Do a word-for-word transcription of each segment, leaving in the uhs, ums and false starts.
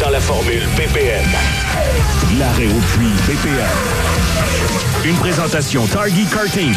dans la formule B P M. L'arrêt au puits B P M. Une présentation Target Karting.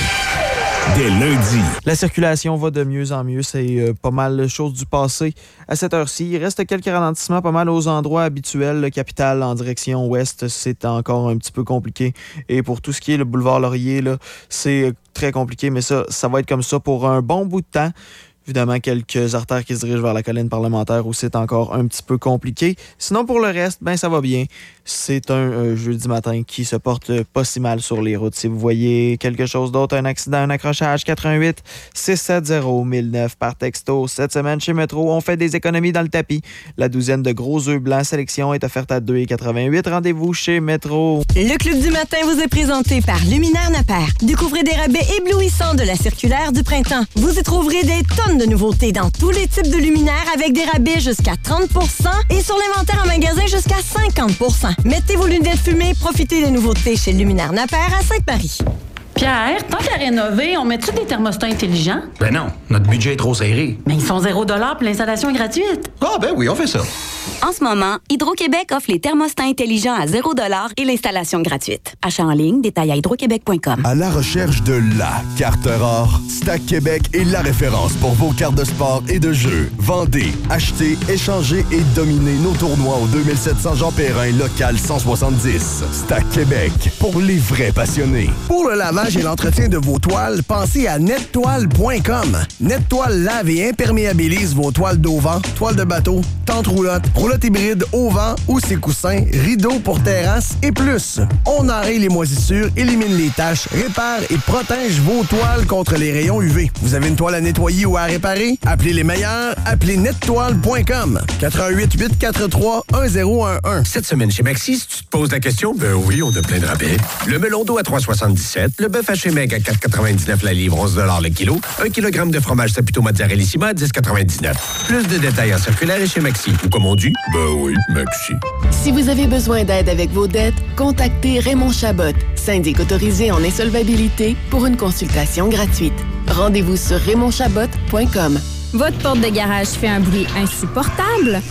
Dès lundi. La circulation va de mieux en mieux. C'est euh, pas mal de choses du passé à cette heure-ci. Il reste quelques ralentissements pas mal aux endroits habituels. Le Capitale en direction ouest, c'est encore un petit peu compliqué. Et pour tout ce qui est le boulevard Laurier, là, c'est très compliqué. Mais ça, ça va être comme ça pour un bon bout de temps. Évidemment, quelques artères qui se dirigent vers la colline parlementaire où c'est encore un petit peu compliqué. Sinon, pour le reste, ben ça va bien. C'est un euh, jeudi matin qui se porte pas si mal sur les routes. Si vous voyez quelque chose d'autre, un accident, un accrochage, quatre un huit, six sept zéro, mille neuf par texto. Cette semaine, chez Métro, on fait des économies dans le tapis. La douzaine de gros œufs blancs sélection est offerte à deux virgule quatre-vingt-huit. Rendez-vous chez Métro. Le Club du matin vous est présenté par Luminaire Napper. Découvrez des rabais éblouissants de la circulaire du printemps. Vous y trouverez des tonnes de nouveautés dans tous les types de luminaires avec des rabais jusqu'à trente pour cent et sur l'inventaire en magasin jusqu'à cinquante pour cent. Mettez vos lunettes fumées, profitez des nouveautés chez Luminaire Napper à Sainte-Marie. Pierre, tant qu'à rénover, on met-tu des thermostats intelligents? Ben non, notre budget est trop serré. Mais ils sont zéro dollar puis l'installation est gratuite. Ah ben oui, on fait ça. En ce moment, Hydro-Québec offre les thermostats intelligents à zéro dollar et l'installation gratuite. Achat en ligne, détail à hydroquebec point com. À la recherche de la carte rare, Stack Québec est la référence pour vos cartes de sport et de jeu. Vendez, achetez, échangez et dominez nos tournois au deux mille sept cents Jean Perrin, local cent soixante-dix. Stack Québec, pour les vrais passionnés. Pour le lavage et l'entretien de vos toiles, pensez à nettoile point com. Nettoile lave et imperméabilise vos toiles d'auvent, toiles de bateau, tentes roulottes, roulotte hybride au vent ou ses coussins, rideaux pour terrasse et plus. On enraye les moisissures, élimine les taches, répare et protège vos toiles contre les rayons U V. Vous avez une toile à nettoyer ou à réparer? Appelez les meilleurs, appelez nettoile point com. quatre un huit, huit quatre trois, un zéro un un. Cette semaine chez Maxi, si tu te poses la question, ben oui, on a plein de rabais. Le melon d'eau à trois soixante-dix-sept, le bœuf haché maigre à quatre quatre-vingt-dix-neuf la livre, onze le kilo, un kilogramme de fromage Saputo Mozzarella à dix quatre-vingt-dix-neuf. Plus de détails en circulaire et chez Maxi. Ou comme on dit, ben oui, Maxi. Si vous avez besoin d'aide avec vos dettes, contactez Raymond Chabot, syndic autorisé en insolvabilité, pour une consultation gratuite. Rendez-vous sur raymond chabot point com. Votre porte de garage fait un bruit insupportable?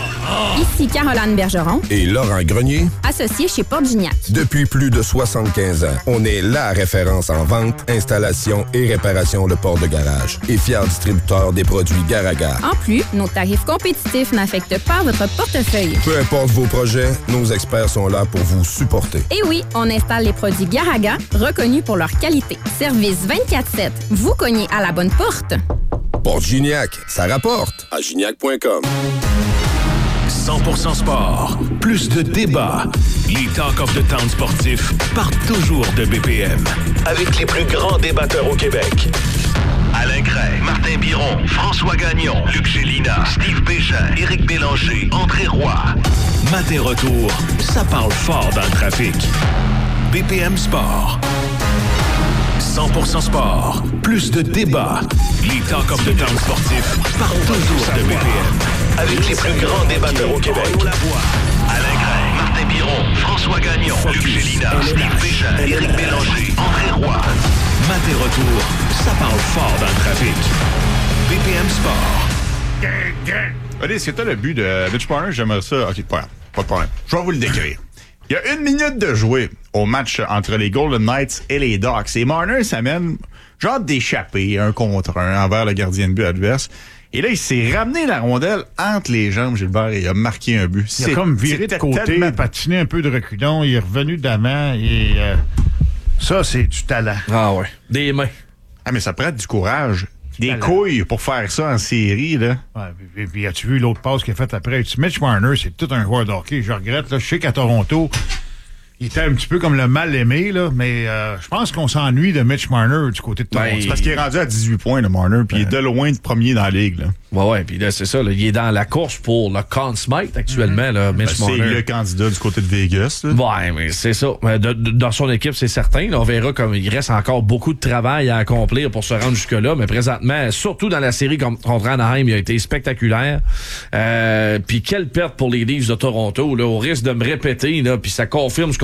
Ici Caroline Bergeron et Laurent Grenier, associés chez Porte Gignac. Depuis plus de soixante-quinze ans, on est la référence en vente, installation et réparation de portes de garage et fier distributeur des produits Garaga. En plus, nos tarifs compétitifs n'affectent pas votre portefeuille. Peu importe vos projets, nos experts sont là pour vous supporter. Et oui, on installe les produits Garaga, reconnus pour leur qualité. Service vingt-quatre sept. Vous cognez à la bonne porte. Porte Gignac, ça rapporte. À gignac point com. cent pour cent sport. Plus de débats. Les Talk of the Town sportifs partent toujours de B P M. Avec les plus grands débatteurs au Québec. Alain Gray, Martin Biron, François Gagnon, Luc Gélina, Steve Bégin, Éric Bélanger, André Roy. Matin retour, ça parle fort dans le trafic. B P M Sport. cent pour cent sport. Plus de débats. Les Talk of the Town sportifs partent toujours de B P M. Avec les plus grands débatteurs au Québec. Alain Gray, Martin Biron, François Gagnon, Luc Gélina, Steve Bégin, Éric Bélanger, André Roy. Matin retour, ça parle fort dans le trafic. B P M Sport. Allez, c'était le but de Mitch Marner. J'aimerais ça. OK, pas, pas de problème. Je vais vous le décrire. Il y a une minute de jouer au match entre les Golden Knights et les Ducks. Et Marner s'amène genre d'échapper un contre un envers le gardien de but adverse. Et là, il s'est ramené la rondelle entre les jambes, Gilbert, et il a marqué un but. Il a comme viré de côté, tellement... patiné un peu de reculon, il est revenu d'avant et euh, ça, c'est du talent. Ah ouais, des mains. Ah, mais ça prête du courage. Des couilles pour faire ça en série, là. Ouais, puis, puis as-tu vu l'autre passe qu'il a fait après? Mitch Marner, c'est tout un joueur de hockey. Je regrette, là. Je sais qu'à Toronto, il était un petit peu comme le mal-aimé, là, mais euh, je pense qu'on s'ennuie de Mitch Marner du côté de Toronto. Ben, c'est parce qu'il est rendu à dix-huit points, le Marner, puis ben... il est de loin de premier dans la ligue, là. Ouais, ouais, puis là, c'est ça, là, il est dans la course pour le Conn Smythe actuellement, là, Mitch ben, Marner. C'est le candidat du côté de Vegas, là. Ouais, mais c'est ça. De, de, dans son équipe, c'est certain. Là, on verra comme il reste encore beaucoup de travail à accomplir pour se rendre jusque-là, mais présentement, surtout dans la série contre Anaheim, il a été spectaculaire. Euh, puis quelle perte pour les Leafs de Toronto, là, au risque de me répéter, là, puis ça confirme ce qu'on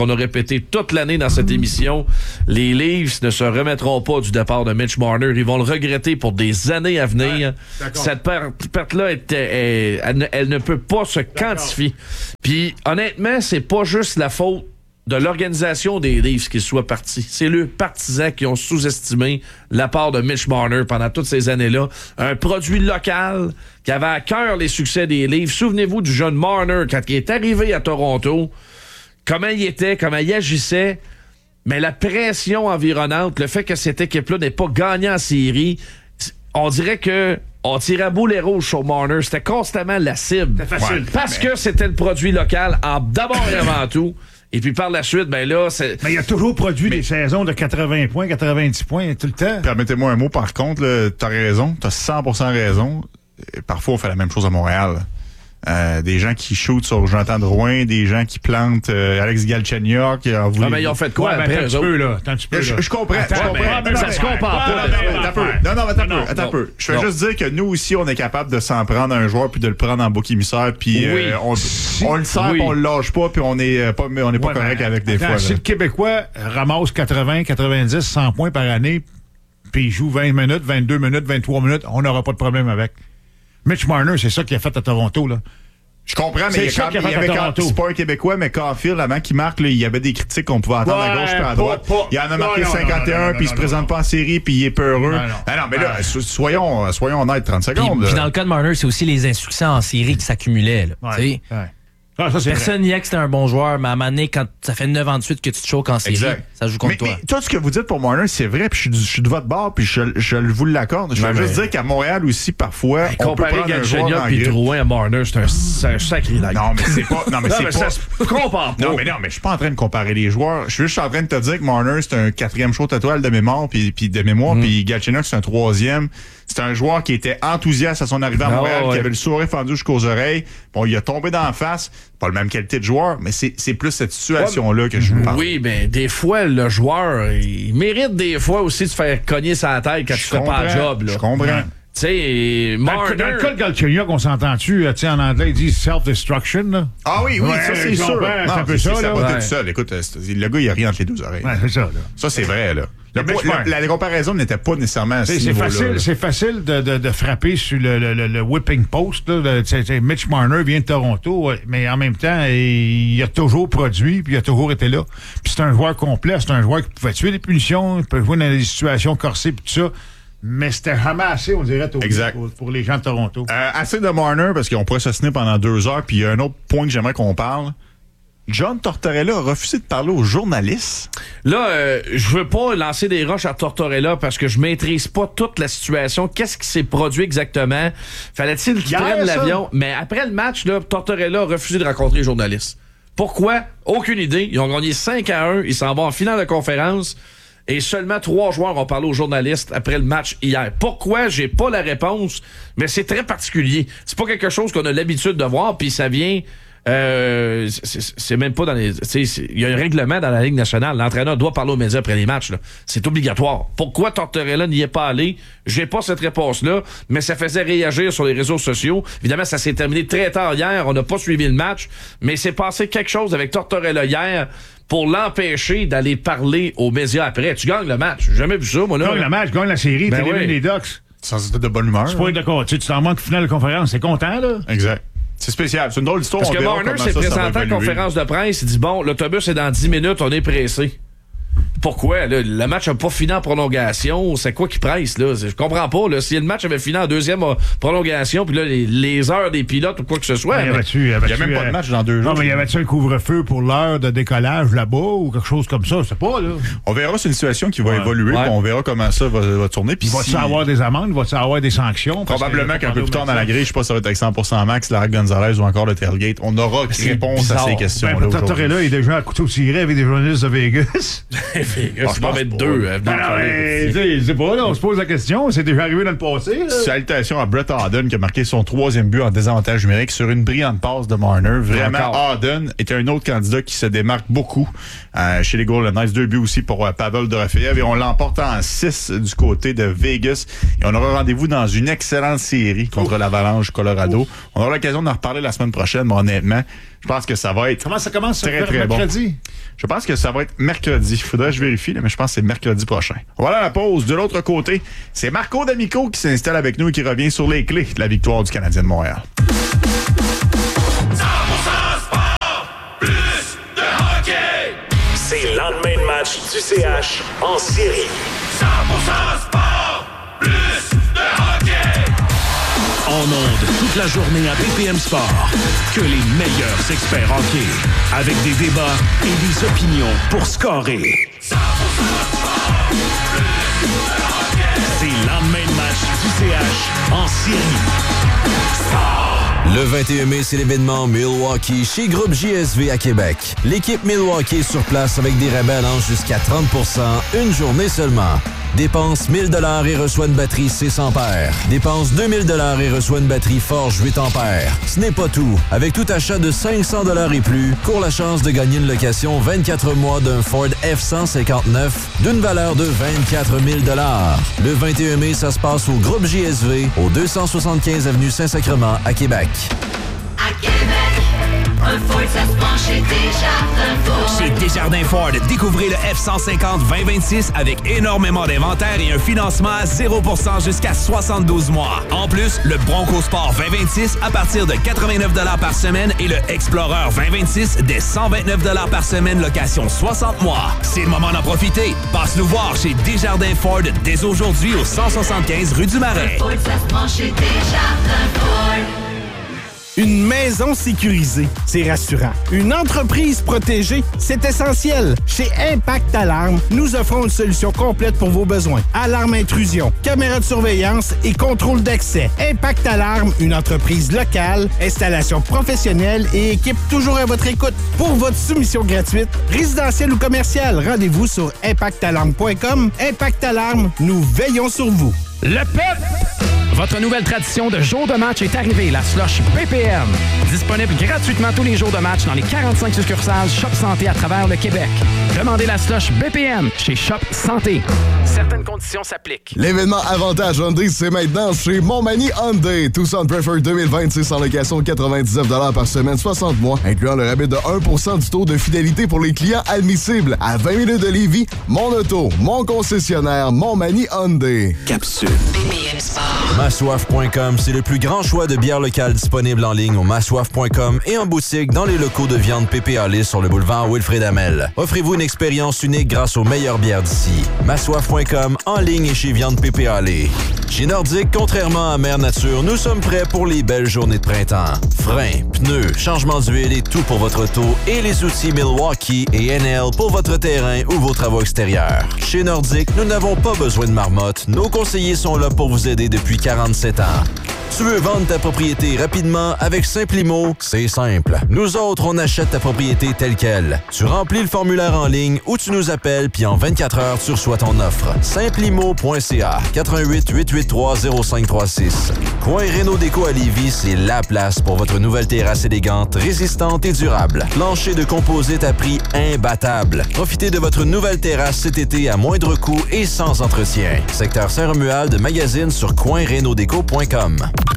qu'on a répété toute l'année dans cette émission, les Leafs ne se remettront pas du départ de Mitch Marner. Ils vont le regretter pour des années à venir. Ouais, cette perte, perte-là, est, est, elle, elle ne peut pas se quantifier. Puis, honnêtement, c'est pas juste la faute de l'organisation des Leafs qui soit parti. C'est les partisans qui ont sous-estimé la part de Mitch Marner pendant toutes ces années-là. Un produit local qui avait à cœur les succès des Leafs. Souvenez-vous du jeune Marner quand il est arrivé à Toronto, comment il était, comment il agissait, mais la pression environnante, le fait que cette équipe-là n'ait pas gagné en série, on dirait que on tirait à boulet rouge sur Marner. C'était constamment la cible. C'était facile. Ouais, parce mais... que c'était le produit local, en, d'abord et avant tout. Et puis par la suite, ben là, c'est... Mais il a toujours produit mais... des saisons de quatre-vingts points, quatre-vingt-dix points tout le temps. Permettez-moi un mot, par contre, là, t'as raison, t'as cent pour cent raison. Parfois, on fait la même chose à Montréal. Euh, des gens qui shootent sur Jonathan Drouin, des gens qui plantent euh, Alex Galchenyuk. Qui a voulu... Ah, mais ils ont fait quoi ouais, après, ben, eux autres? Là, je, je, je comprends. Attends, je comprends. Mais, mais, ça se compare pas. Non, non, attends un peu. Attends un peu. Je veux juste dire que nous aussi, on est capable de s'en prendre à un joueur puis de le prendre en bouc émissaire puis oui. euh, on, on le sert, oui. on le lâche pas puis on est pas, on est pas ouais, correct avec des attends, fois. Si là. le Québécois ramasse quatre-vingts, quatre-vingt-dix, cent points par année puis il joue vingt minutes, vingt-deux minutes, vingt-trois minutes, on n'aura pas de problème avec. Mitch Marner, c'est ça qu'il a fait à Toronto, là. Je comprends, mais il y, a quand, il y avait quand, c'est pas un Québécois, mais Caulfield, avant qu'il marque, là, il y avait des critiques qu'on pouvait entendre ouais, à gauche et à droite. Pas, pas, il en a marqué non, cinquante et un, puis il se présente non. pas en série, puis il est peureux. Non, non, ah non mais là, ouais. soyons, soyons honnêtes, trente secondes. Puis dans le cas de Marner, c'est aussi les insuccès en série qui s'accumulaient. Là, ouais, ouais. Ah, ça, personne n'y est que c'était un bon joueur, mais à un moment donné, quand ça fait neuf ans de suite que tu te choques en série, exact. Ça joue contre mais, toi. Mais tout ce que vous dites pour Marner, c'est vrai, puis je, je suis de votre bord, puis je, je vous l'accorde. Je veux juste dire qu'à Montréal aussi, parfois, on peut prendre un joueur en puis Drouin à Marner, c'est un, c'est un sacré like. Non, mais c'est pas... Non, mais non, c'est mais pas... ça se compare pas. Non, mais non, mais je suis pas en train de comparer les joueurs. Je suis juste en train de te dire que Marner, c'est un quatrième show total de mémoire, puis, puis de mémoire, mm. puis Galchenyuk, c'est un troisième. C'est un joueur qui était enthousiaste à son arrivée à Montréal, oh, ouais. qui avait le sourire fendu jusqu'aux oreilles. Bon, il a tombé dans la face. Pas la même qualité de joueur, mais c'est, c'est plus cette situation-là ouais, que je vous parle. Oui, mais des fois, le joueur, il mérite des fois aussi de se faire cogner sa tête quand je tu fais pas le job. Là. Je comprends. Tu sais, Marner... Dans le cas de Galchenyuk, on s'entend-tu, en anglais, il dit self-destruction, là? Ah oui, oui, ouais, ça, c'est sûr. Non, c'est un peu ça, là. Ça tout seul. Écoute, le gars, il a rien entre les deux oreilles. Ouais, c'est ça, là. Ça, c'est vrai, là. Le, la, la comparaison n'était pas nécessairement à ce c'est niveau-là. Facile, là. C'est facile de, de, de frapper sur le, le, le, le whipping post. Là, le, t'sais, t'sais, Mitch Marner vient de Toronto, mais en même temps, il a toujours produit, puis il a toujours été là. Puis c'est un joueur complet, c'est un joueur qui pouvait tuer des punitions, il peut jouer dans des situations corsées, puis tout ça. Mais c'était jamais assez, on dirait, pour, pour, pour les gens de Toronto. Euh, assez de Marner, parce qu'on pourrait s'assiner pendant deux heures, puis il y a un autre point que j'aimerais qu'on parle. John Tortorella a refusé de parler aux journalistes. Là, euh, je veux pas lancer des roches à Tortorella parce que je maîtrise pas toute la situation. Qu'est-ce qui s'est produit exactement? Fallait-il qu'il prenne l'avion? Mais après le match, là, Tortorella a refusé de rencontrer les journalistes. Pourquoi? Aucune idée. Ils ont gagné cinq à un. Ils s'en vont en finale de conférence. Et seulement trois joueurs ont parlé aux journalistes après le match hier. Pourquoi? J'ai pas la réponse, mais c'est très particulier. C'est pas quelque chose qu'on a l'habitude de voir, puis ça vient... Euh, c'est, c'est même pas dans les... Il y a un règlement dans la Ligue nationale. L'entraîneur doit parler aux médias après les matchs. Là. C'est obligatoire. Pourquoi Tortorella n'y est pas allé? J'ai pas cette réponse-là, mais ça faisait réagir sur les réseaux sociaux. Évidemment, ça s'est terminé très tard hier. On n'a pas suivi le match, mais c'est passé quelque chose avec Tortorella hier pour l'empêcher d'aller parler aux médias après. Tu gagnes le match. J'ai jamais vu ça, moi, là. Tu gagnes le match, tu gagnes la série, ben tu élimines oui. les Ducks. Sans être de bonne humeur. C'est pas d'accord. Tu t'en manques finale de conférence. C'est content, là? Exact. C'est spécial. C'est une drôle d'histoire. Parce que Marner s'est présenté en conférence de presse. Il dit, bon, l'autobus est dans dix minutes, on est pressé. Pourquoi? Là, le match n'a pas fini en prolongation. C'est quoi qui presse? Là? Je comprends pas. Là. Si le match avait fini en deuxième prolongation, puis là, les, les heures des pilotes ou quoi que ce soit. Il n'y a même pas de match dans deux jours. Non, mais y avait-tu un couvre-feu pour l'heure de décollage là-bas ou quelque chose comme ça? Je sais pas, là. On verra, c'est une situation qui va ouais. évoluer, ouais. on verra comment ça va, va tourner. Puis va-tu si... avoir des amendes? Va-tu avoir des sanctions? Probablement qu'un peu plus tard dans la grille, je sais pas si ça va être avec cent pour cent max, Larry Gonzalez ou encore le tailgate. On aura réponse bizarre. à ces questions-là. Ben, Tortorella est déjà à couteau tiré avec des journalistes de Vegas. Vegas, je vais mettre deux. Je sais pas, là, on se pose la question. C'est déjà arrivé dans le passé. Là. Salutations à Brett Howden qui a marqué son troisième but en désavantage numérique sur une brillante passe de Marner. Vraiment, Howden était un autre candidat qui se démarque beaucoup euh, chez les Golden Knights. Deux buts aussi pour euh, Pavel Dorofeyev et on l'emporte en six du côté de Vegas. Et on aura rendez-vous dans une excellente série contre Ouf. l'Avalanche Colorado. Ouf. On aura l'occasion d'en reparler la semaine prochaine, mais honnêtement, Je pense que ça va être Comment ça commence très, très mercredi? Bon. Je pense que ça va être mercredi. Il faudrait que je vérifie, là, mais je pense que c'est mercredi prochain. Voilà la pause. De l'autre côté, c'est Marco D'Amico qui s'installe avec nous et qui revient sur les clés de la victoire du Canadien de Montréal. cent pour cent sport, plus de hockey. C'est le lendemain de match du C H en série. cent pour cent sport, plus de hockey. En ondes toute la journée à B P M Sport. Que les meilleurs experts hockey. Avec des débats et des opinions pour scorer. cent pour cent sport, plus de hockey. C'est le lendemain de match du C H en série. Sport. Le vingt et un mai, c'est l'événement Milwaukee chez Groupe J S V à Québec. L'équipe Milwaukee est sur place avec des rabais allant jusqu'à trente pour cent une journée seulement. Dépense mille dollars et reçoit une batterie six ampères. Dépense deux mille dollars et reçoit une batterie Forge huit ampères. Ce n'est pas tout. Avec tout achat de cinq cents dollars et plus, court la chance de gagner une location vingt-quatre mois d'un Ford F cent cinquante-neuf d'une valeur de vingt-quatre mille dollars. Le vingt et un mai, ça se passe au Groupe J S V, au deux cent soixante-quinze avenue Saint-Sacrement à Québec. À Québec, un Ford, ça se prend chez Desjardins Ford. Chez Desjardins Ford, découvrez le F cent cinquante vingt vingt-six avec énormément d'inventaire et un financement à zéro pour cent jusqu'à soixante-douze mois. En plus, le Bronco Sport vingt vingt-six à partir de quatre-vingt-neuf dollars par semaine et le Explorer vingt vingt-six dès cent vingt-neuf dollars par semaine, location soixante mois. C'est le moment d'en profiter. Passe nous voir chez Desjardins Ford dès aujourd'hui au cent soixante-quinze rue du Marais. Ford, ça se prend chez Desjardins Ford. Une maison sécurisée, c'est rassurant. Une entreprise protégée, c'est essentiel. Chez Impact Alarme, nous offrons une solution complète pour vos besoins. Alarme intrusion, caméra de surveillance et contrôle d'accès. Impact Alarme, une entreprise locale, installation professionnelle et équipe toujours à votre écoute. Pour votre soumission gratuite, résidentielle ou commerciale, rendez-vous sur impact alarme point com. Impact Alarme, nous veillons sur vous. Le P E P! Votre nouvelle tradition de jour de match est arrivée, la slush B P M. Disponible gratuitement tous les jours de match dans les quarante-cinq succursales Shop Santé à travers le Québec. Demandez la slush B P M chez Shop Santé. Certaines conditions s'appliquent. L'événement Avantage Hyundai, c'est maintenant chez Montmagny Hyundai. Tucson Preferred deux mille vingt-six en location quatre-vingt-dix-neuf dollars par semaine, soixante mois, incluant le rabais de un pour cent du taux de fidélité pour les clients admissibles. À vingt minutes de Lévis, mon auto, mon concessionnaire, Montmagny Hyundai. Capsule. B P M Sport. Massoif point com, c'est le plus grand choix de bières locales disponibles en ligne au massoif point com et en boutique dans les locaux de viande P P Alice sur le boulevard Wilfrid Hamel. Offrez-vous une expérience unique grâce aux meilleures bières d'ici. massoif point com, en ligne et chez Viande P P Alice. Chez Nordique, contrairement à Mère Nature, nous sommes prêts pour les belles journées de printemps. Freins, pneus, changement d'huile et tout pour votre auto et les outils Milwaukee et N L pour votre terrain ou vos travaux extérieurs. Chez Nordique, nous n'avons pas besoin de marmotte. Nos conseillers sont là pour vous aider depuis quarante-sept ans. Tu veux vendre ta propriété rapidement avec Simplimo? C'est simple. Nous autres, on achète ta propriété telle qu'elle. Tu remplis le formulaire en ligne ou tu nous appelles, puis en vingt-quatre heures, tu reçois ton offre. Simplimo point c a quatre un huit, huit huit trois, zéro cinq trois six. Coin Réno Déco à Lévis, c'est la place pour votre nouvelle terrasse élégante, résistante et durable. Plancher de composite à prix imbattable. Profitez de votre nouvelle terrasse cet été à moindre coût et sans entretien. Secteur Saint-Romuald, magazine sur coin réno déco point com.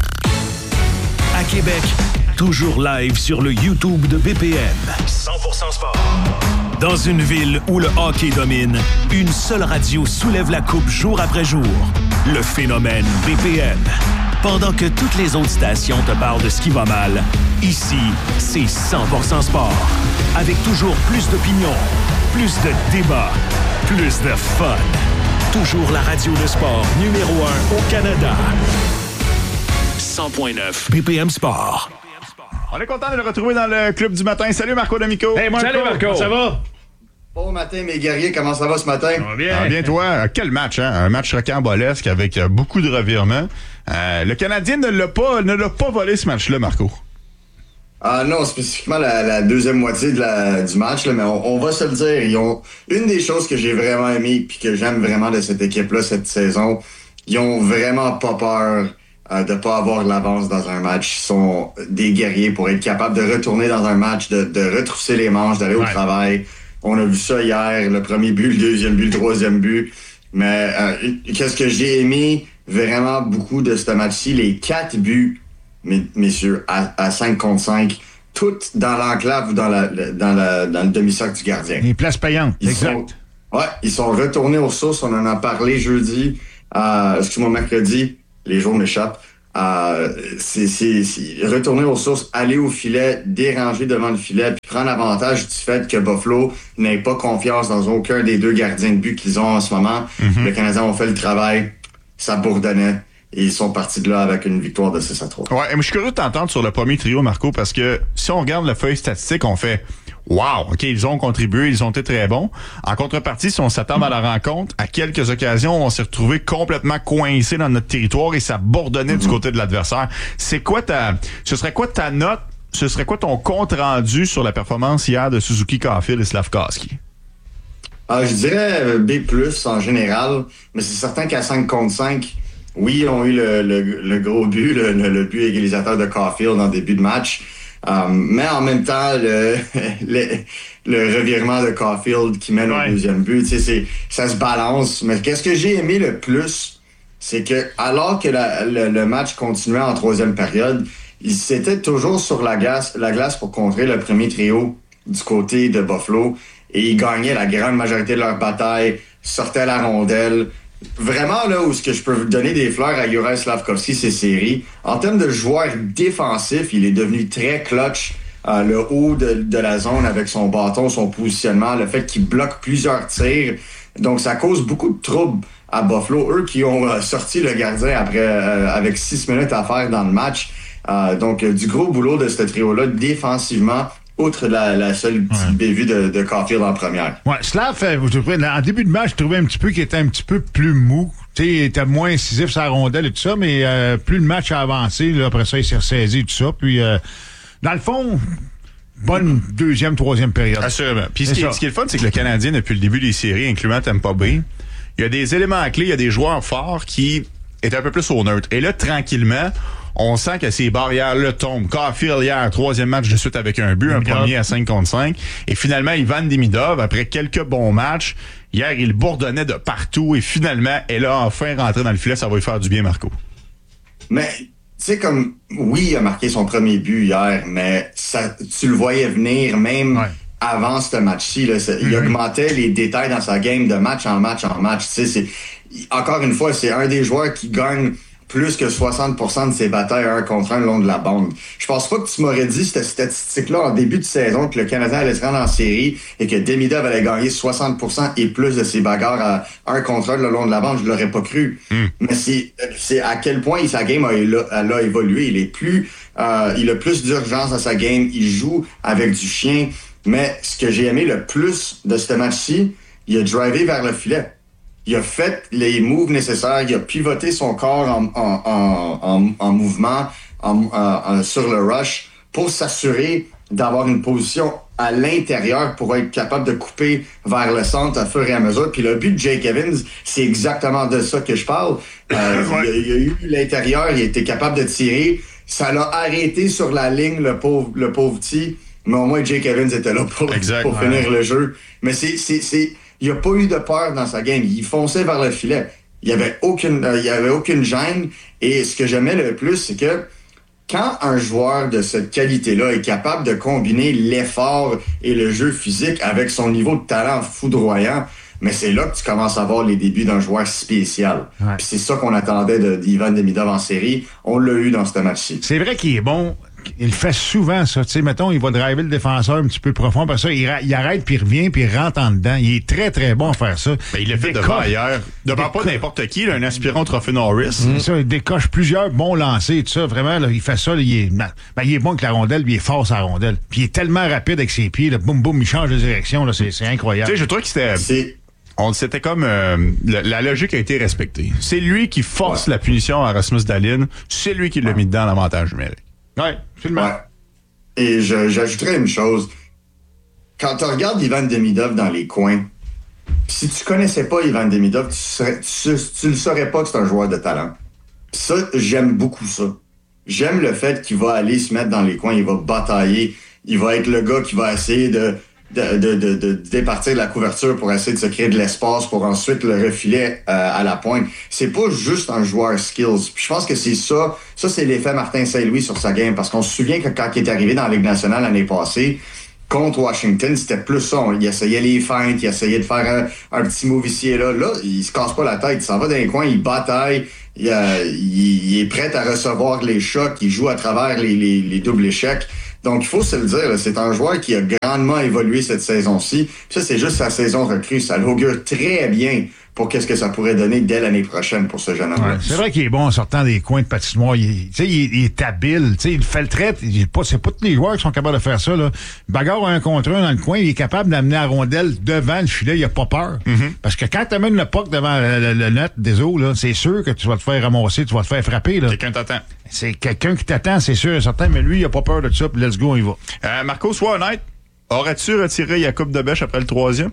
À Québec, toujours live sur le YouTube de B P M. cent pour cent sport. Dans une ville où le hockey domine, une seule radio soulève la coupe jour après jour. Le phénomène B P M. Pendant que toutes les autres stations te parlent de ce qui va mal, ici, c'est cent pour cent sport. Avec toujours plus d'opinions, plus de débats, plus de fun. Toujours la radio de sport numéro un au Canada. cent point neuf B P M Sport. On est content de le retrouver dans le club du matin. Salut Marco D'Amico. Hey Marco, salut Marco. Ça va? Bon matin mes guerriers, comment ça va ce matin? Ça va bien. Ça va bien toi. Quel match, hein? Un match rocambolesque avec beaucoup de revirements. Euh, le Canadien ne l'a pas, ne l'a pas volé ce match-là, Marco. Ah non, spécifiquement la, la deuxième moitié de la, du match, là, mais on, on va se le dire. Ils ont une des choses que j'ai vraiment aimé puis que j'aime vraiment de cette équipe-là cette saison. Ils ont vraiment pas peur euh, de pas avoir l'avance dans un match. Ils sont des guerriers pour être capables de retourner dans un match, de, de retrousser les manches, d'aller ouais. au travail. On a vu ça hier, le premier but, le deuxième but, le troisième but. Mais euh, qu'est-ce que j'ai aimé vraiment beaucoup de ce match-ci, les quatre buts, messieurs, à, à cinq contre cinq, toutes dans l'enclave ou dans, la, dans, la, dans le demi-cercle du gardien. Les places payantes, ils exact. Sont, ouais, ils sont retournés aux sources. On en a parlé jeudi, euh, excuse-moi, mercredi. Les jours m'échappent. Euh, c'est, c'est, c'est retourner aux sources, aller au filet, déranger devant le filet, puis prendre avantage du fait que Buffalo n'ait pas confiance dans aucun des deux gardiens de but qu'ils ont en ce moment. Mm-hmm. Les Canadiens ont fait le travail, ça bourdonnait, et ils sont partis de là avec une victoire de six à trois. Ouais, mais je suis curieux de t'entendre sur le premier trio, Marco, parce que si on regarde la feuille statistique, on fait wow, OK, ils ont contribué, ils ont été très bons. En contrepartie, si on s'attend à la rencontre, à quelques occasions, on s'est retrouvé complètement coincé dans notre territoire et ça bourdonnait mm-hmm. du côté de l'adversaire. C'est quoi ta, ce serait quoi ta note, ce serait quoi ton compte rendu sur la performance hier de Suzuki, Caulfield et Slafkovský? Ah, je dirais B plus en général, mais c'est certain qu'à cinq contre cinq, oui, ils ont eu le, le, le gros but, le, le but égalisateur de Caulfield en début de match. Um, mais en même temps, le, le, le revirement de Caulfield qui mène ouais. au deuxième but, tu sais, c'est, ça se balance. Mais qu'est-ce que j'ai aimé le plus, c'est que alors que la, le, le match continuait en troisième période, ils étaient toujours sur la glace, la glace pour contrer le premier trio du côté de Buffalo et ils gagnaient la grande majorité de leur bataille, sortaient la rondelle. Vraiment, là, où ce que je peux vous donner des fleurs à Juraj Slafkovský, c'est série. En termes de joueur défensif, il est devenu très clutch. Euh, le haut de, de la zone avec son bâton, son positionnement, le fait qu'il bloque plusieurs tirs. Donc, ça cause beaucoup de troubles à Buffalo. Eux qui ont euh, sorti le gardien après euh, avec six minutes à faire dans le match. Euh, donc, euh, du gros boulot de ce trio-là, défensivement, outre la, la seule petite ouais. bévue de, de Caulfield en première. Ouais, Slav, en début de match, je trouvais un petit peu qu'il était un petit peu plus mou. Tu sais, il était moins incisif sur la rondelle et tout ça, mais euh, plus le match a avancé, là, après ça, il s'est ressaisi et tout ça. Puis, euh, dans le fond, bonne deuxième, troisième période. Assurément. Puis, ce qui, est, ce qui est le fun, c'est que le Canadien, depuis le début des séries, incluant Tampa Bay, il y a des éléments clés, il y a des joueurs forts qui étaient un peu plus au neutre. Et là, tranquillement, on sent que ces barrières-là tombent. Caulfield hier, troisième match de suite avec un but, un premier à cinq contre cinq. Et finalement, Ivan Demidov, après quelques bons matchs, hier, il bourdonnait de partout et finalement, elle a enfin rentré dans le filet. Ça va lui faire du bien, Marco. Mais, tu sais, comme, oui, il a marqué son premier but hier, mais ça, tu le voyais venir même ouais. avant ce match-ci. Là, ça, mm-hmm. Il augmentait les détails dans sa game de match en match en match. Tu sais, c'est, encore une fois, c'est un des joueurs qui gagne plus que soixante pour cent de ses batailles un contre un le long de la bande. Je pense pas que tu m'aurais dit cette statistique-là en début de saison que le Canadien allait se rendre en série et que Demidov allait gagner soixante pour cent et plus de ses bagarres à un contre un le long de la bande. Je l'aurais pas cru. Mm. Mais c'est, c'est à quel point sa game a, elle a évolué. Il est plus, euh, il a plus d'urgence dans sa game. Il joue avec du chien. Mais ce que j'ai aimé le plus de ce match-ci, il a drivé vers le filet. Il a fait les moves nécessaires, il a pivoté son corps en, en, en, en, en mouvement en, en, sur le rush pour s'assurer d'avoir une position à l'intérieur pour être capable de couper vers le centre à fur et à mesure. Puis le but de Jake Evans, c'est exactement de ça que je parle. Euh, ouais. il, a, il a eu l'intérieur, il était capable de tirer. Ça l'a arrêté sur la ligne, le pauvre, le pauvre petit. Mais au moins, Jake Evans était là pour, exact, pour ouais. finir le jeu. Mais c'est... c'est, c'est il n'y a pas eu de peur dans sa game. Il fonçait vers le filet. Il n'y avait aucune, euh, il y avait aucune gêne. Et ce que j'aimais le plus, c'est que quand un joueur de cette qualité-là est capable de combiner l'effort et le jeu physique avec son niveau de talent foudroyant, mais c'est là que tu commences à voir les débuts d'un joueur spécial. Ouais. Puis c'est ça qu'on attendait de, d'Ivan Demidov en série. On l'a eu dans ce match-ci. C'est vrai qu'il est bon. Il fait souvent ça. Tu sais, mettons, il va driver le défenseur un petit peu profond. Parce ça, il, ra- il arrête, puis il revient, puis il rentre en dedans. Il est très, très bon à faire ça. Ben, il l'a fait devant ailleurs. Devant pas n'importe qui, là, un aspirant trophée Norris. C'est ça, il décoche plusieurs bons lancers et tout ça. Vraiment, là, il fait ça. Là, il, est, ben, il est bon avec la rondelle, puis il est fort sur la rondelle. Puis il est tellement rapide avec ses pieds. Là, boum, boum, il change de direction. Là, c'est, c'est incroyable. Tu sais, je trouve que c'était... C'est... On, c'était comme euh, la, la logique a été respectée. C'est lui qui force ouais. la punition à Rasmus Dahlin. C'est lui qui l'a mis dedans l'avantage numérique. Oui, absolument. Ouais. Et je, j'ajouterais une chose. Quand tu regardes Ivan Demidov dans les coins, si tu connaissais pas Ivan Demidov, tu, serais, tu, tu le saurais pas que c'est un joueur de talent. Pis ça, j'aime beaucoup ça. J'aime le fait qu'il va aller se mettre dans les coins, il va batailler, il va être le gars qui va essayer de de, de, de, de départir de la couverture pour essayer de se créer de l'espace pour ensuite le refiler euh, à la pointe. C'est pas juste un joueur skills. Puis je pense que c'est ça, ça c'est l'effet Martin Saint-Louis sur sa game, parce qu'on se souvient que quand il est arrivé dans la Ligue nationale l'année passée, contre Washington, c'était plus ça. Il essayait les feintes, il essayait de faire un, un petit move ici et là. Là, il se casse pas la tête, il s'en va dans les coins, il bataille, il, euh, il, il est prêt à recevoir les chocs, il joue à travers les, les, les doubles échecs. Donc, il faut se le dire, là, c'est un joueur qui a grandement évolué cette saison-ci. Puis ça, c'est juste sa saison recrue. Ça l'augure très bien pour qu'est-ce que ça pourrait donner dès l'année prochaine pour ce jeune homme-là. Ouais, c'est vrai qu'il est bon en sortant des coins de patinoire. Il, il, il est habile. Il fait le trait. Il est pas, c'est pas tous les joueurs qui sont capables de faire ça. Là. Bagarre un contre un dans le coin, il est capable d'amener la rondelle devant le filet. Il a pas peur. Mm-hmm. Parce que quand tu amènes le puck devant le, le, le net des eaux, là, c'est sûr que tu vas te faire ramasser, tu vas te faire frapper. Là. Quelqu'un t'attend. C'est quelqu'un qui t'attend, c'est sûr et certain, mais lui, il a pas peur de ça, puis let's go, on y va. Euh, Marco, sois honnête, aurais-tu retiré Jakub Dobeš après le troisième?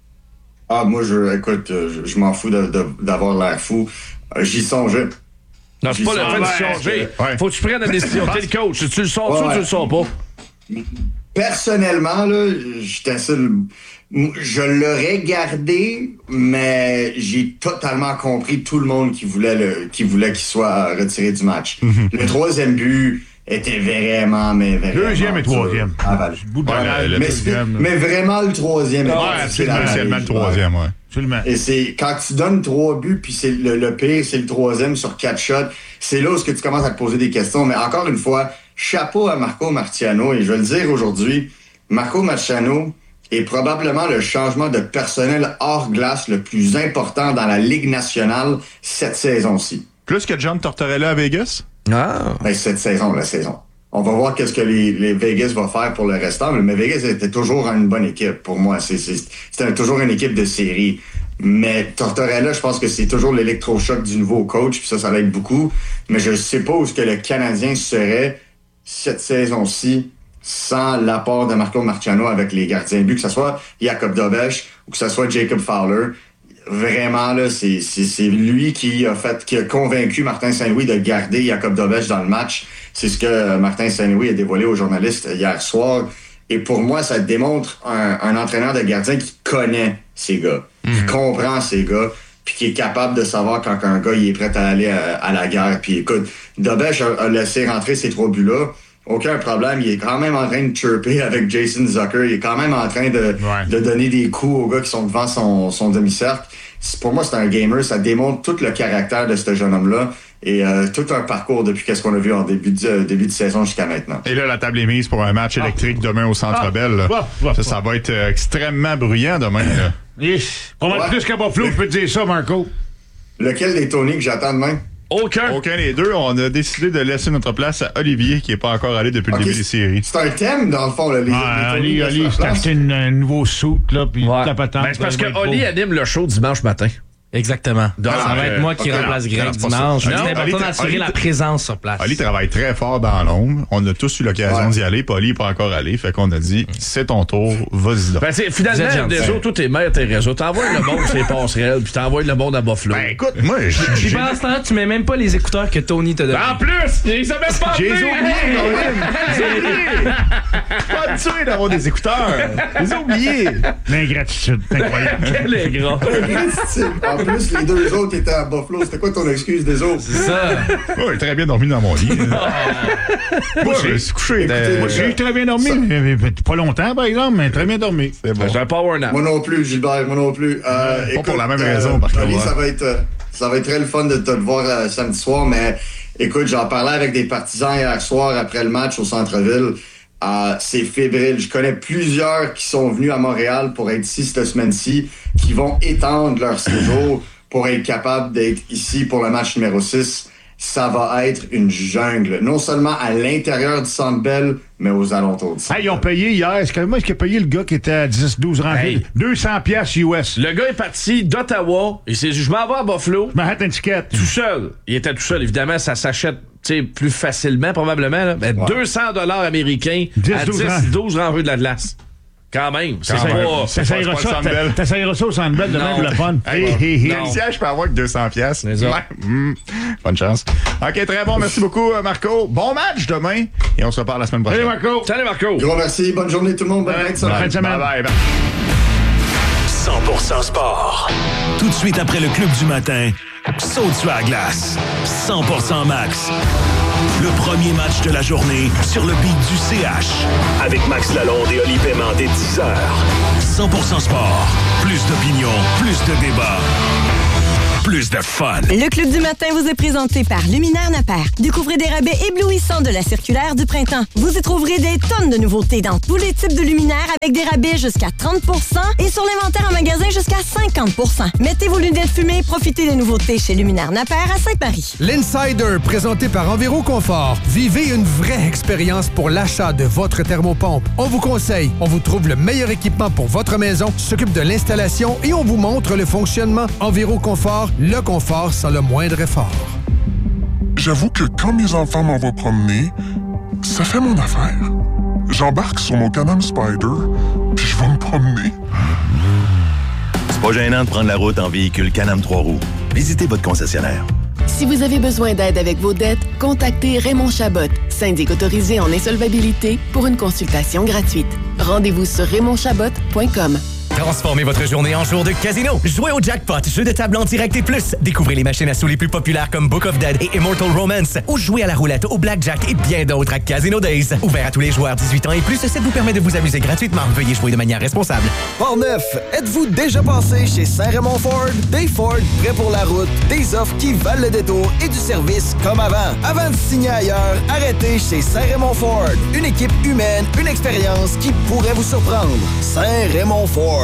Ah, moi, je, écoute, je, je m'en fous de, de, d'avoir l'air fou. Euh, j'y songeais. Non, c'est pas le fait de songer. Ouais. Faut que tu prennes la décision. T'es le coach. Tu le sors ouais, ou tu le sors pas? Personnellement, là, j'étais sur le... Je l'aurais gardé, mais j'ai totalement compris tout le monde qui voulait le, qui voulait qu'il soit retiré du match. Mm-hmm. Le troisième but était vraiment, mais vraiment... Deuxième et troisième. Ah, ben, ouais, mais, mais, mais vraiment le troisième. Ouais, c'est absolument le troisième, ouais. Absolument. Et c'est quand tu donnes trois buts, puis c'est le, le pire, c'est le troisième sur quatre shots, c'est là où que tu commences à te poser des questions. Mais encore une fois, chapeau à Marco Marciano, et je vais le dire aujourd'hui, Marco Marciano est probablement le changement de personnel hors glace le plus important dans la Ligue nationale cette saison-ci. Plus que John Tortorella à Vegas? Ah. Ben, cette saison, la saison. On va voir qu'est-ce que les, les Vegas va faire pour le restant, mais Vegas était toujours une bonne équipe pour moi. C'est, c'est, c'était toujours une équipe de série. Mais Tortorella, je pense que c'est toujours l'électrochoc du nouveau coach, puis ça, ça l'aide beaucoup. Mais je sais pas où est-ce que le Canadien serait cette saison-ci sans l'apport de Marco Marciano avec les gardiens de but, que ce soit Jakub Dobeš ou que ce soit Jacob Fowler. Vraiment, là, c'est, c'est, c'est lui qui a fait, qui a convaincu Martin Saint-Louis de garder Jakub Dobeš dans le match. C'est ce que Martin Saint-Louis a dévoilé aux journalistes hier soir. Et pour moi, ça démontre un, un entraîneur de gardien qui connaît ses gars, mmh. qui comprend ses gars, puis qui est capable de savoir quand un gars il est prêt à aller à, à la guerre. Puis écoute, Dobeš a, a laissé rentrer ces trois buts-là. Aucun problème. Il est quand même en train de chirper avec Jason Zucker. Il est quand même en train de, ouais. de donner des coups aux gars qui sont devant son, son demi-cercle. Pour moi, c'est un gamer. Ça démontre tout le caractère de ce jeune homme-là et euh, tout un parcours depuis qu'est-ce qu'on a vu en début de, euh, début de saison jusqu'à maintenant. Et là, la table est mise pour un match électrique ah. demain au Centre ah. Bell. Ah. Ah. Ça, ça va être euh, extrêmement bruyant demain. Là. Yes. Pas mal ouais. plus qu'à Buffalo, je peux te dire ça, Marco. Lequel des Tony que j'attends demain? Aucun. Aucun des deux. On a décidé de laisser notre place à Olivier, qui n'est pas encore allé depuis okay, le début des séries. C'est un thème, dans le fond. Là, les, ah, les Oli, Oli, s'est acheté un nouveau soute, là, puis ouais. la patente. Ben, c'est parce que Oli anime le show dimanche matin. Exactement. Donc, ça va être moi qui okay, remplace Greg dimanche. C'est important d'assurer la présence sur place. Oli travaille très fort dans l'ombre. On a tous eu l'occasion ouais. d'y aller. Puis Oli n'est pas encore allé. Fait qu'on a dit, c'est ton tour, vas-y là. Ben, c'est, finalement, des autres, tout est maître tes réseaux. T'envoies le monde sur les passerelles, puis t'envoies le monde à Buffalo. Ben, écoute, moi, j'ai. Puis pendant ce temps-là, tu mets même pas les écouteurs que Tony t'a donné. En plus, ils savent même pas. J'ai oublié, J'ai oublié. Pas habitué d'avoir des écouteurs. J'ai oublié. L'ingratitude, c'est incroyable. Quel ingrat. En plus, les deux autres étaient à Buffalo. C'était quoi ton excuse des autres? C'est ça. Ouais, j'ai très bien dormi dans mon lit. Moi, je me suis couché. Moi, j'ai très bien dormi. Pas longtemps, par exemple, mais très bien dormi. C'est bon. J'ai un power nap. Moi non plus, Gilbert, moi non plus. Euh, pas écoute, pour la même euh, raison, par contre. Ça va être, ça va être très le fun de te le voir euh, samedi soir, mais écoute, j'en parlais avec des partisans hier soir après le match au centre-ville. Euh, c'est fébrile. Je connais plusieurs qui sont venus à Montréal pour être ici cette semaine-ci, qui vont étendre leur séjour pour être capable d'être ici pour le match numéro six. Ça va être une jungle. Non seulement à l'intérieur du Centre Bell, mais aux alentours du Centre Hey, ils ont payé hier. Est-ce que moi, est-ce qu'il a payé le gars qui était à dix douze rangs? Hey. deux cents piastres U S. Le gars est parti d'Ottawa. Il s'est dit, je m'en vais à Buffalo. Je m'arrête un ticket. Tout seul. Il était tout seul. Évidemment, ça s'achète plus facilement, probablement. Là. Ouais. deux cents dollars américains à dix douze rangs rue de la Glace. Quand même. C'est Quand pas... même. c'est T'essayeras pas- c'est pas ça, le Centre Bell. t'essayeras ça au Centre Bell demain Non. pour le fun. Hey, Hé, hé, hé. quel siège je peux avoir avec deux cents piastres? C'est ça. Ouais. Mm. Bonne chance. OK, très bon. Merci beaucoup, Marco. Bon match demain. Et on se reparle la semaine prochaine. Salut, Marco. Salut, Marco. Gros merci. Bonne journée tout le monde. Bonne fin de semaine. Bonne fin de semaine. Bye bye. cent pour cent sport. Tout de suite après le club du matin, saute sur la glace. cent pour cent max. Le premier match de la journée sur le beat du C H. Avec Max Lalonde et Oli Paiement dès dix heures. cent pour cent sport. Plus d'opinion, plus de débat. Plus de fun. Le Club du matin vous est présenté par Luminaire Napper. Découvrez des rabais éblouissants de la circulaire du printemps. Vous y trouverez des tonnes de nouveautés dans tous les types de luminaires avec des rabais jusqu'à trente pour cent et sur l'inventaire en magasin jusqu'à cinquante pour cent. Mettez vos lunettes fumées et profitez des nouveautés chez Luminaire Napper à Sainte-Marie. L'Insider, présenté par Enviro Confort. Vivez une vraie expérience pour l'achat de votre thermopompe. On vous conseille, on vous trouve le meilleur équipement pour votre maison, s'occupe de l'installation et on vous montre le fonctionnement. Enviro Confort, le confort sans le moindre effort. J'avoue que quand mes enfants m'en vont promener, ça fait mon affaire. J'embarque sur mon Can-Am Spyder, puis je vais me promener. C'est pas gênant de prendre la route en véhicule Can-Am trois roues. Visitez votre concessionnaire. Si vous avez besoin d'aide avec vos dettes, contactez Raymond Chabot, syndic autorisé en insolvabilité, pour une consultation gratuite. Rendez-vous sur raymond chabot point com. Transformez votre journée en jour de casino. Jouez au jackpot, jeu de table en direct et plus. Découvrez les machines à sous les plus populaires comme Book of Dead et Immortal Romance. Ou jouez à la roulette, au blackjack et bien d'autres à Casino Days. Ouvert à tous les joueurs dix-huit ans et plus, ça vous permet de vous amuser gratuitement. Veuillez jouer de manière responsable. Port-Neuf, êtes-vous déjà passé chez Saint-Raymond Ford? Des Ford prêts pour la route, des offres qui valent le détour et du service comme avant. Avant de signer ailleurs, arrêtez chez Saint-Raymond Ford. Une équipe humaine, une expérience qui pourrait vous surprendre. Saint-Raymond Ford.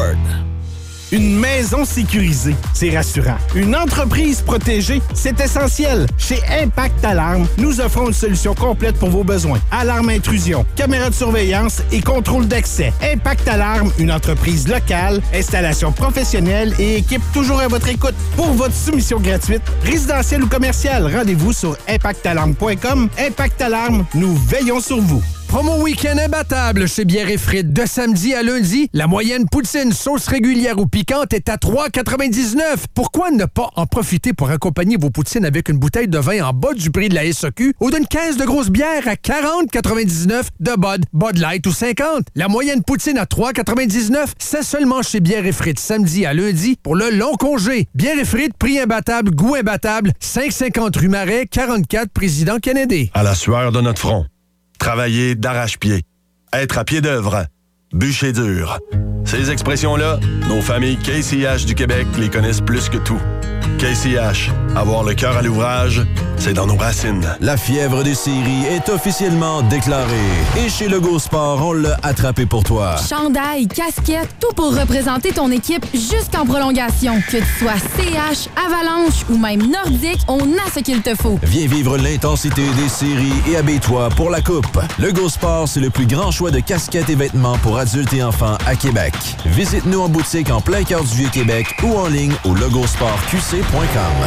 Une maison sécurisée, c'est rassurant. Une entreprise protégée, c'est essentiel. Chez Impact Alarme, nous offrons une solution complète pour vos besoins. Alarme intrusion, caméra de surveillance et contrôle d'accès. Impact Alarme, une entreprise locale, installation professionnelle et équipe toujours à votre écoute. Pour votre soumission gratuite, résidentielle ou commerciale, rendez-vous sur impact alarme point com. Impact Alarme, nous veillons sur vous. Promo week-end imbattable chez Bière et Frites. De samedi à lundi, la moyenne poutine sauce régulière ou piquante est à trois quatre-vingt-dix-neuf. Pourquoi ne pas en profiter pour accompagner vos poutines avec une bouteille de vin en bas du prix de la S A Q ou d'une caisse de grosses bières à quarante quatre-vingt-dix-neuf de Bud, Bud Light ou cinquante? La moyenne poutine à trois quatre-vingt-dix-neuf, c'est seulement chez Bière et Frites samedi à lundi pour le long congé. Bière et Frites, prix imbattable, goût imbattable, cinq cent cinquante rue Marais, quarante-quatre Président Kennedy. À la sueur de notre front. Travailler d'arrache-pied. Être à pied d'œuvre. Bûcher dur. Ces expressions-là, nos familles K C H du Québec les connaissent plus que tout. K C H, avoir le cœur à l'ouvrage, c'est dans nos racines. La fièvre des séries est officiellement déclarée. Et chez Legault Sport, on l'a attrapé pour toi. Chandail, casquette, tout pour représenter ton équipe jusqu'en prolongation. Que tu sois C H, Avalanche ou même Nordique, on a ce qu'il te faut. Viens vivre l'intensité des séries et habille-toi pour la coupe. Legault Sport, c'est le plus grand choix de casquettes et vêtements pour adultes et enfants à Québec. Visite-nous en boutique en plein cœur du Vieux-Québec ou en ligne au legault sport q c point com.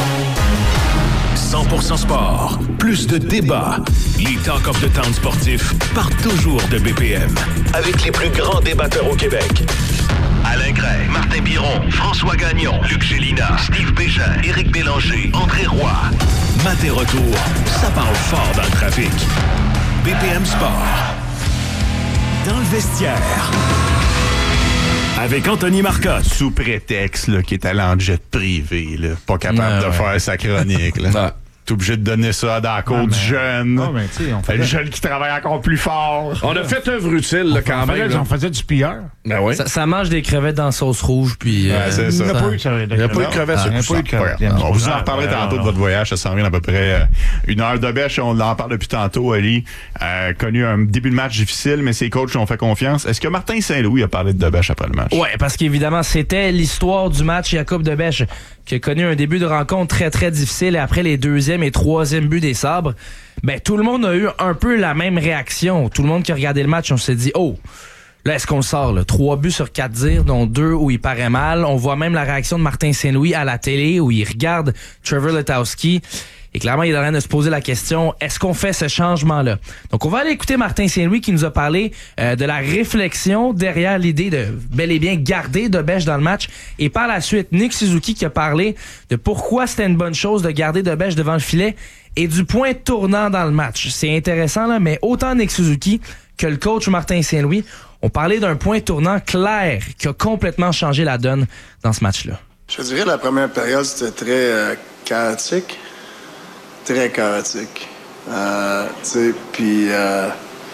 cent pour cent sport. Plus de débats. Les Talk of the Town sportifs partent toujours de B P M. Avec les plus grands débatteurs au Québec. Alain Gray, Martin Biron, François Gagnon, Luc Gélina, Steve Bégin, Éric Bélanger, André Roy. Matin retour, ça parle fort dans le trafic. B P M Sport. Dans le vestiaire. Avec Anthony Marcotte. Sous prétexte là, qu'il est allé en jet privé, là, pas capable Ah, de ouais. faire sa chronique. Là. T'es obligé de donner ça dans la cour Ah, du mais- jeune. Non, mais tu sais, on fait- Le jeune qui travaille encore plus fort. On a fait œuvre utile là, quand on même. faisait, là. on faisait du pilleur. Ben oui. Ça, ça mange des crevettes dans sauce rouge, puis... Ouais, euh, c'est ça. Il n'y a pas eu de crevettes. Il n'y a pas eu de crevettes Ah, sur il n'y a tout pas eu de ça. crevettes. Ouais. On vous en Ah, reparlera ouais, tantôt ouais, de votre voyage. Ça s'en vient à peu près euh, une heure de bêche. On en parle depuis tantôt, Ali. Euh, connu un début de match difficile, mais ses coachs ont fait confiance. Est-ce que Martin Saint-Louis a parlé de Debèche après le match? Ouais, parce qu'évidemment, c'était l'histoire du match Jacob Debèche qui a connu un début de rencontre très, très difficile et après les deuxième et troisième buts des Sabres, ben, tout le monde a eu un peu la même réaction. Tout le monde qui a regardé le match, on s'est dit, oh, là, est-ce qu'on le sort, là? Trois buts sur quatre dires, dont deux où il paraît mal. On voit même la réaction de Martin Saint-Louis à la télé où il regarde Trevor Letowski. Et clairement, il est en train de se poser la question, est-ce qu'on fait ce changement-là? Donc, on va aller écouter Martin Saint-Louis qui nous a parlé euh, de la réflexion derrière l'idée de bel et bien garder Dobèche dans le match. Et par la suite, Nick Suzuki qui a parlé de pourquoi c'était une bonne chose de garder Dobèche devant le filet et du point tournant dans le match. C'est intéressant, là, mais autant Nick Suzuki que le coach Martin Saint-Louis ont parlé d'un point tournant clair qui a complètement changé la donne dans ce match-là. Je dirais que la première période, c'était très euh, chaotique. Très chaotique. Euh, tu sais, puis euh,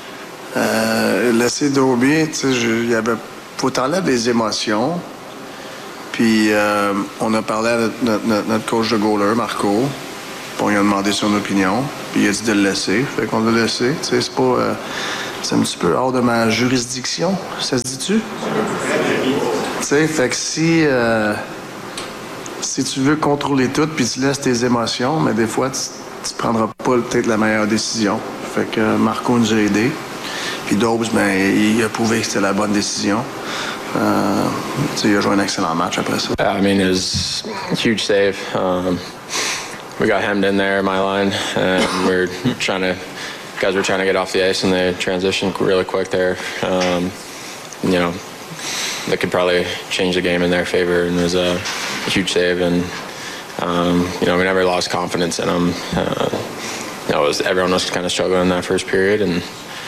euh, laisser Dobie, tu sais, il y avait... Faut t'enlèver des émotions. Puis euh, on a parlé à notre, notre, notre coach de goaler, Marco. Puis on lui a demandé son opinion. Puis il a dit de le laisser. Fait qu'on l'a laissé. Tu sais, c'est pas... Euh, c'est un petit peu hors de ma juridiction. Ça se dit-tu? Tu sais, fait que si... Euh, Si tu veux contrôler tout puis tu laisses tes émotions, mais des fois, tu, tu prendras pas peut-être la meilleure décision. Fait que Marco nous a aidés. Puis Dobbs, ben, il a prouvé que c'était la bonne décision. Euh, il a joué un excellent match après ça. I mean, it was a huge save. Um, we got hemmed in there, my line, and we're trying to, guys were trying to get off the ice and they transitioned really quick there. Um, you know, that could probably change the game in their favor, and it was a huge save. And um, you know, we never lost confidence in them. Uh, you know, it was, everyone was kind of struggling in that first period, and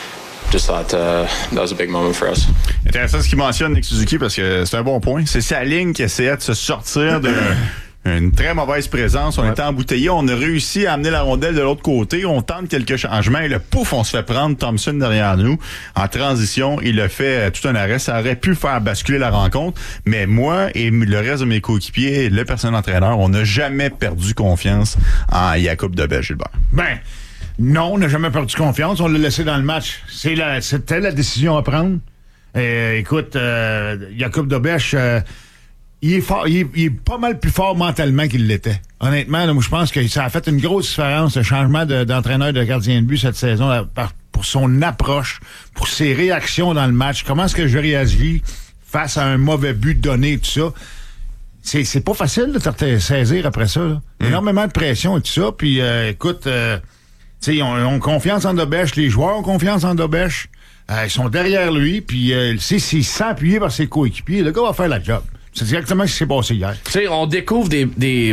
just thought uh, that was a big moment for us. Intéressant ce qu'il mentionne, Nick Suzuki, parce que c'est un bon point. C'est sa ligne qui essayait de se sortir de une très mauvaise présence. On ouais. était embouteillé. On a réussi à amener la rondelle de l'autre côté. On tente quelques changements et le pouf, on se fait prendre Thompson derrière nous. En transition, il a fait tout un arrêt. Ça aurait pu faire basculer la rencontre. Mais moi et le reste de mes coéquipiers, le personnel entraîneur, on n'a jamais perdu confiance en Jakub Dobèche, Gilbert. Ben, non, on n'a jamais perdu confiance. On l'a laissé dans le match. C'est la, c'était la décision à prendre. Et, écoute, euh, Jakub Dobèche... Euh, Il est, fort, il, est, il est pas mal plus fort mentalement qu'il l'était. Honnêtement, là, moi, je pense que ça a fait une grosse différence, le changement de, d'entraîneur de gardien de but cette saison, là, par, pour son approche, pour ses réactions dans le match. Comment est-ce que je réagis face à un mauvais but donné, tout ça. C'est, c'est pas facile de te saisir après ça. Là. Mm. Énormément de pression et tout ça. Puis, euh, écoute, euh, ils ont, ont confiance en Dobèche. Les joueurs ont confiance en Dobèche. Euh, ils sont derrière lui. Puis, euh, s'il se sent appuyé par ses coéquipiers, le gars va faire la job. C'est exactement ce qui s'est passé hier. Tu sais, on découvre des, des,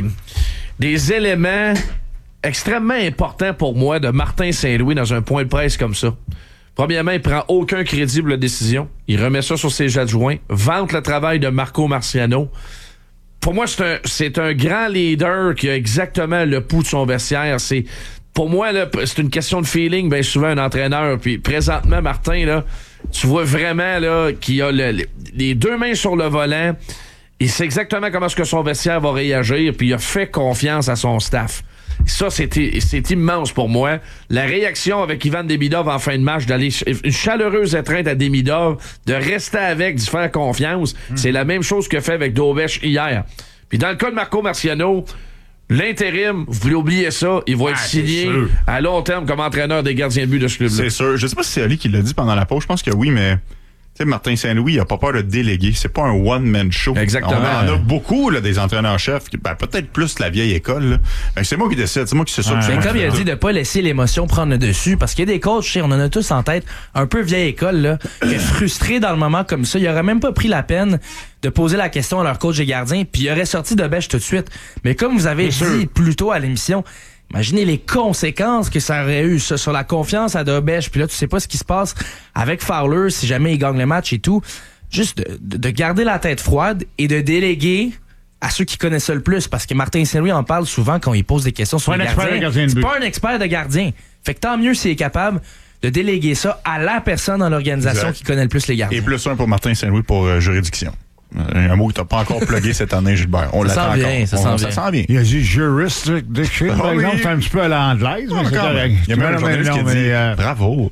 des éléments extrêmement importants pour moi de Martin Saint-Louis dans un point de presse comme ça. Premièrement, il prend aucun crédit pour la décision. Il remet ça sur ses adjoints. Vante le travail de Marco Marciano. Pour moi, c'est un, c'est un grand leader qui a exactement le pouls de son vestiaire. C'est, pour moi, là, c'est une question de feeling, bien souvent, un entraîneur. Puis présentement, Martin, là, tu vois vraiment là, qu'il a le, les deux mains sur le volant. Il sait exactement comment est-ce que son vestiaire va réagir, puis il a fait confiance à son staff. Ça, c'était, c'est immense pour moi. La réaction avec Ivan Demidov en fin de match, d'aller une chaleureuse étreinte à Demidov, de rester avec, d'y faire confiance, mmh. c'est la même chose que fait avec Dobèche hier. Puis dans le cas de Marco Marciano, l'intérim, vous voulez oublier ça, il va ah, être signé à long terme comme entraîneur des gardiens de but de ce club-là. C'est sûr. Je sais pas si c'est Ali qui l'a dit pendant la pause, je pense que oui, mais... Tu sais, Martin Saint-Louis, il n'a pas peur de déléguer. C'est pas un one-man show. Exactement. On en a beaucoup, là, des entraîneurs-chefs, ben, peut-être plus la vieille école, là. Ben, c'est moi qui décide, c'est moi qui sais ça. Ouais. C'est comme il a dit de ne pas laisser l'émotion prendre le dessus, parce qu'il y a des coachs, on en a tous en tête, un peu vieille école, là, qui est frustré dans le moment comme ça. Il aurait même pas pris la peine de poser la question à leur coach des gardiens, puis il aurait sorti Dobèche tout de suite. Mais comme vous avez Bien dit sûr. plus tôt à l'émission, imaginez les conséquences que ça aurait eu ça, sur la confiance à Dobèche. Puis là, tu sais pas ce qui se passe avec Fowler si jamais il gagne le match et tout. Juste de, de, de garder la tête froide et de déléguer à ceux qui connaissent ça le plus. Parce que Martin Saint-Louis en parle souvent quand il pose des questions sur les gardiens. gardien C'est pas un expert de gardien. Fait que tant mieux s'il est capable de déléguer ça à la personne dans l'organisation exact. Qui connaît le plus les gardiens. Et plus un pour Martin Saint-Louis pour euh, juridiction. Un mot que t'as pas encore plugué cette année, Gilbert. On ça l'attend sent bien, encore. ça, On, sent ça sent bien. Il a dit jurisdiction, par Ah, exemple, oui. c'est un petit peu à l'anglaise, Ah, mais c'est quand correct. même. Il y a même un journaliste qui a dit euh... bravo.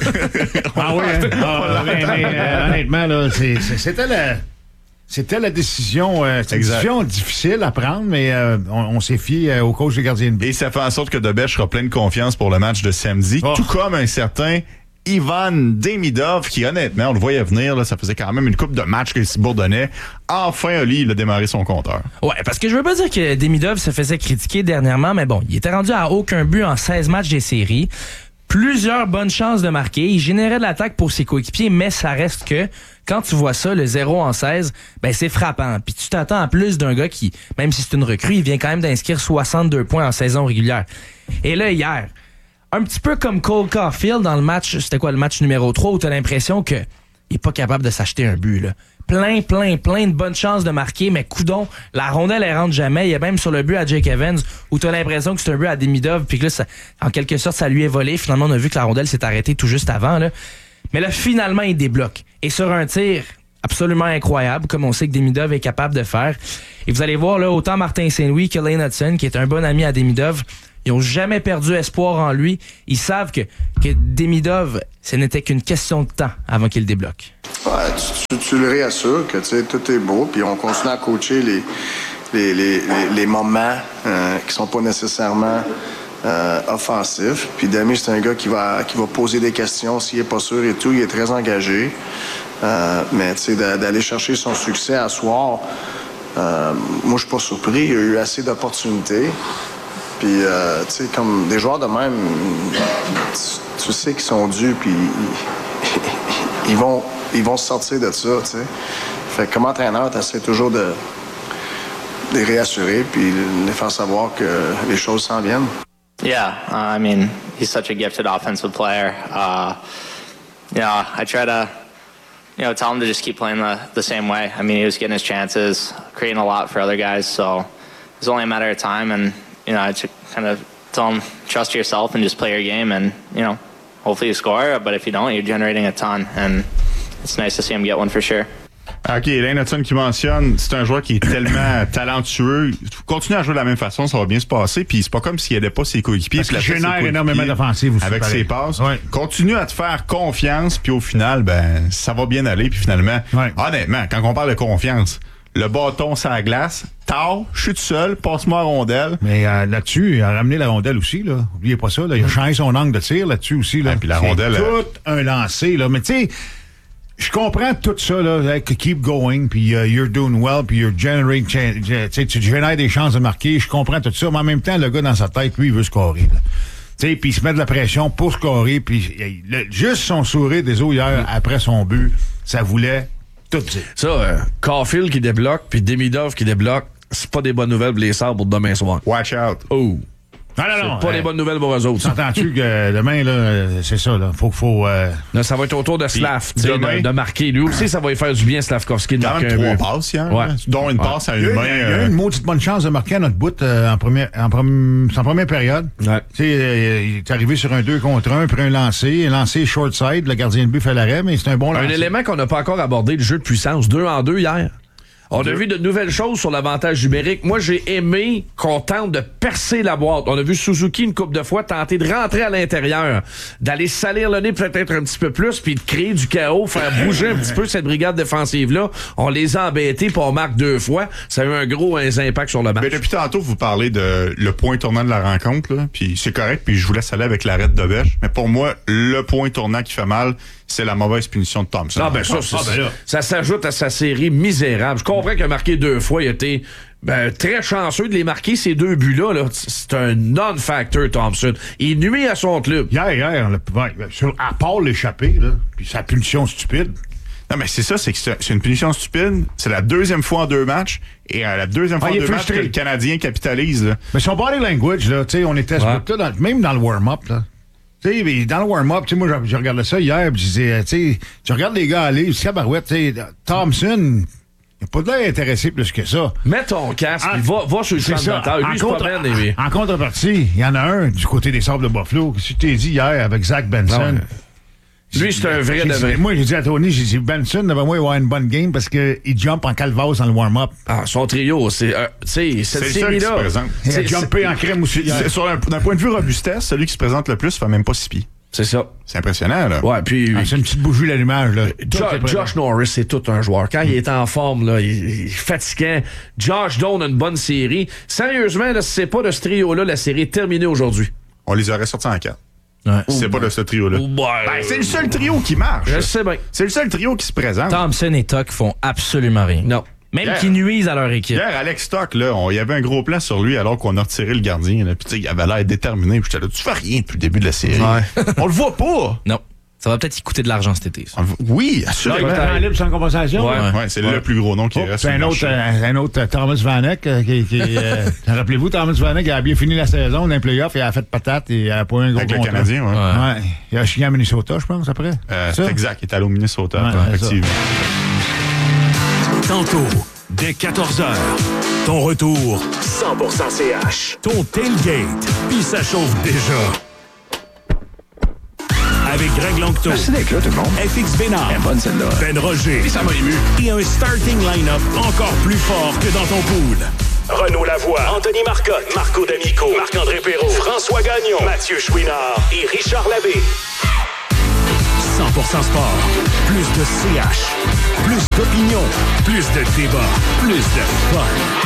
Ah oui, hein? ah, mais, mais, euh, honnêtement, là, c'est, c'est, c'était la... C'était la décision, euh, c'était une décision difficile à prendre, mais euh, on, on s'est fié euh, au coach des gardiens de but. Et ça fait en sorte que Dobèche sera plein de confiance pour le match de samedi, oh. tout comme un certain Ivan Demidov, qui honnêtement, on le voyait venir, là, ça faisait quand même une couple de matchs qu'il s'y bourdonnait. Enfin, Oli, il a démarré son compteur. Ouais, parce que je veux pas dire que Demidov se faisait critiquer dernièrement, mais bon, il était rendu à aucun but en seize matchs des séries. Plusieurs bonnes chances de marquer. Il générait de l'attaque pour ses coéquipiers, mais ça reste que, quand tu vois ça, le zéro en seize, ben c'est frappant. Puis tu t'attends à plus d'un gars qui, même si c'est une recrue, il vient quand même d'inscrire soixante-deux points en saison régulière. Et là, hier, un petit peu comme Cole Caulfield dans le match, c'était quoi, le match numéro trois, où t'as l'impression que il est pas capable de s'acheter un but, là. Plein, plein, plein de bonnes chances de marquer, mais coudon, la rondelle, elle rentre jamais. Il y a même sur le but à Jake Evans, où t'as l'impression que c'est un but à Demidov, puis que là, ça, en quelque sorte, ça lui est volé. Finalement, on a vu que la rondelle s'est arrêtée tout juste avant, là. Mais là, finalement, il débloque. Et sur un tir absolument incroyable, comme on sait que Demidov est capable de faire. Et vous allez voir, là, autant Martin Saint-Louis que Lane Hudson, qui est un bon ami à Demidov, ils ont jamais perdu espoir en lui. Ils savent que, que Demidov, ce n'était qu'une question de temps avant qu'il débloque. Ouais, tu, tu, tu le réassures que tout est beau, puis on continue à coacher les, les, les, les, les moments euh, qui sont pas nécessairement euh, offensifs. Puis Demi, c'est un gars qui va, qui va poser des questions s'il est pas sûr et tout. Il est très engagé. Euh, mais tu sais, d'aller chercher son succès à soir, euh, moi, je suis pas surpris. Il y a eu assez d'opportunités. Puis, euh, tu sais, comme des joueurs de même, tu, tu sais qu'ils sont dus, puis ils, ils, vont, ils vont se sortir de ça, tu sais. Fait que comme entraîneur, tu essaies toujours de, de les réassurer, puis de les faire savoir que les choses s'en viennent. Yeah, uh, I mean, he's such a gifted offensive player. Uh, you know, I try to, you know, tell him to just keep playing the, the same way. I mean, he was getting his chances, creating a lot for other guys, so it was only a matter of time, and you know, I just kind of tell them, trust yourself and just play your game and, you know, hopefully you score. But if you don't, you're generating a ton. And it's nice to see him get one for sure. OK, Lane Hudson qui mentionne, c'est un joueur qui est tellement talentueux. Continue à jouer de la même façon, ça va bien se passer. Puis c'est pas comme s'il n'aidait pas ses coéquipiers. Parce qu'il génère énormément d'offensives aussi. Avec pareil. ses passes. Ouais. Continue à te faire confiance, puis au final, ben, ça va bien aller. Puis finalement, ouais. honnêtement, quand on parle de confiance, le bâton sur la glace, tard, je suis tout seul, passe-moi la rondelle. Mais euh, là-dessus, il a ramené la rondelle aussi, là. Oubliez pas ça, là. Il a changé son angle de tir là-dessus aussi, là. Ah, puis la c'est rondelle. tout euh... un lancer, là. Mais tu sais, je comprends tout ça, là, like, keep going, puis uh, you're doing well, puis you're generating, tu sais, tu génères des chances de marquer. Je comprends tout ça, mais en même temps, le gars dans sa tête, lui, il veut scorer, là. Tu sais, puis il se met de la pression pour scorer, puis juste son sourire des eaux hier, après son but, ça voulait tout dire. Ça, euh, Caulfield qui débloque, puis Demidov qui débloque, c'est pas des bonnes nouvelles pour les Sabres pour demain soir. Watch out. Oh. Non, non, non. C'est pas hey, des bonnes nouvelles pour eux autres. T'entends-tu que demain, là, c'est ça, là. Faut qu'il faut. Euh... Là, ça va être au tour de Slav, tu sais, de, de marquer. Lui aussi, ça va lui faire du bien, Slavkovski, de quand marquer même un trois but. passes, hein, ouais. dont une ouais. passe à une il y a, main. Il y a euh... une maudite bonne chance de marquer à notre bout euh, en première, en, prom- en première période. Ouais. Tu sais, euh, il est arrivé sur un deux contre un, puis un lancé, un lancé short side, le gardien de but fait l'arrêt, mais c'est un bon lancé. Un élément qu'on n'a pas encore abordé, le jeu de puissance, deux en deux hier. On a vu de nouvelles choses sur l'avantage numérique. Moi, j'ai aimé qu'on tente de percer la boîte. On a vu Suzuki une couple de fois tenter de rentrer à l'intérieur, d'aller salir le nez peut-être un petit peu plus, puis de créer du chaos, faire bouger un petit peu cette brigade défensive-là. On les a embêtés, puis on marque deux fois. Ça a eu un gros impact sur le match. Mais depuis tantôt, vous parlez de le point tournant de la rencontre, là, puis c'est correct, puis je vous laisse aller avec l'arrêt de Bêche. Mais pour moi, le point tournant qui fait mal, c'est la mauvaise punition de Thompson. Ah ben ça, ah, ben là. ça s'ajoute à sa série misérable. Je comprends qu'il a marqué deux fois. Il a été ben, très chanceux de les marquer, ces deux buts-là. Là. C'est un non-factor, Thompson. Il nuit à son club. Hier, hier, le, sur, à part l'échappée, là, puis sa punition stupide. Non, mais c'est ça, c'est que c'est une punition stupide. C'est la deuxième fois en deux matchs. Et à la deuxième fois ah, en deux frustré. matchs que le Canadien capitalise. Là. Mais son body language, là, tu sais, on était ouais. là, même dans le warm-up, là. Tu sais, dans le warm-up, tu sais, moi, je, je regardais ça hier, puis je disais, tu sais, tu regardes les gars aller, c'est cabarouette, tu sais, Thompson, il n'a pas de l'air intéressé plus que ça. Mets ton casque, puis va, va sur le champ de bataille. Lui, en, contre, en, en contrepartie, il y en a un du côté des Sabres de Buffalo, que tu t'es dit hier avec Zach Benson. Non, lui, c'est un vrai de vrai. Moi, j'ai dit à Tony, j'ai dit, Benson, devant moi, il va avoir une bonne game parce qu'il jump en calvasse dans le warm-up. Ah, son trio, c'est, euh, tu sais, cette série-là. Il a jumpé en crème aussi. Sur un, d'un point de vue robustesse, celui qui se présente le plus fait même pas six pieds. C'est ça. C'est impressionnant, là. Ouais, puis. Ah, c'est une petite bougie l'allumage, là. Jo- Josh Norris, c'est tout un joueur. Quand mm. il est en forme, là, il, il est fatiguant. Josh Doan a une bonne série. Sérieusement, là, si c'est pas de ce trio-là, la série est terminée aujourd'hui. On les aurait sortis en quatre. Ouais. C'est pas de ce trio-là. Ouais. Ben, c'est le seul trio qui marche. Je sais bien. C'est le seul trio qui se présente. Thompson et Tuck font absolument rien. Non. Même Hier, qui nuisent à leur équipe. Hier, Alex Tuck, là, il y avait un gros plan sur lui alors qu'on a retiré le gardien. Puis, tu sais, il avait l'air déterminé. Puis, j'étais là, tu fais rien depuis le début de la série. Ouais. On le voit pas. Non. Ça va peut-être y coûter de l'argent cet été. Ça. Oui, assurément. En libre sans compensation. Ouais, ouais, c'est ouais. le plus gros nom qui oh, reste. C'est un autre, un, un autre Thomas Vanek. Euh, qui, qui, euh, rappelez-vous, Thomas Vanek a bien fini la saison dans les playoffs et a fait patate et a pas un gros Avec contrat. le Canadien, ouais. ouais. ouais. Il a chié à Minnesota, je pense, après. Euh, c'est exact, il est allé au Minnesota. Ouais, effectivement. Tantôt, dès quatorze heures, ton retour cent pour cent C H. Ton tailgate, puis ça chauffe déjà. Avec Greg Longto. Merci d'être là, tout le monde. F X Bénard. Elle est bonne, celle-là. Ben Roger. Et ça m'a ému. Et un starting line-up encore plus fort que dans ton pool. Renaud Lavoie, Anthony Marcotte, Marco D'Amico, Marc-André Perrault, François Gagnon, Mathieu Chouinard et Richard Labbé. cent pour cent sport. Plus de C H. Plus d'opinion. Plus de débat. Plus de fun.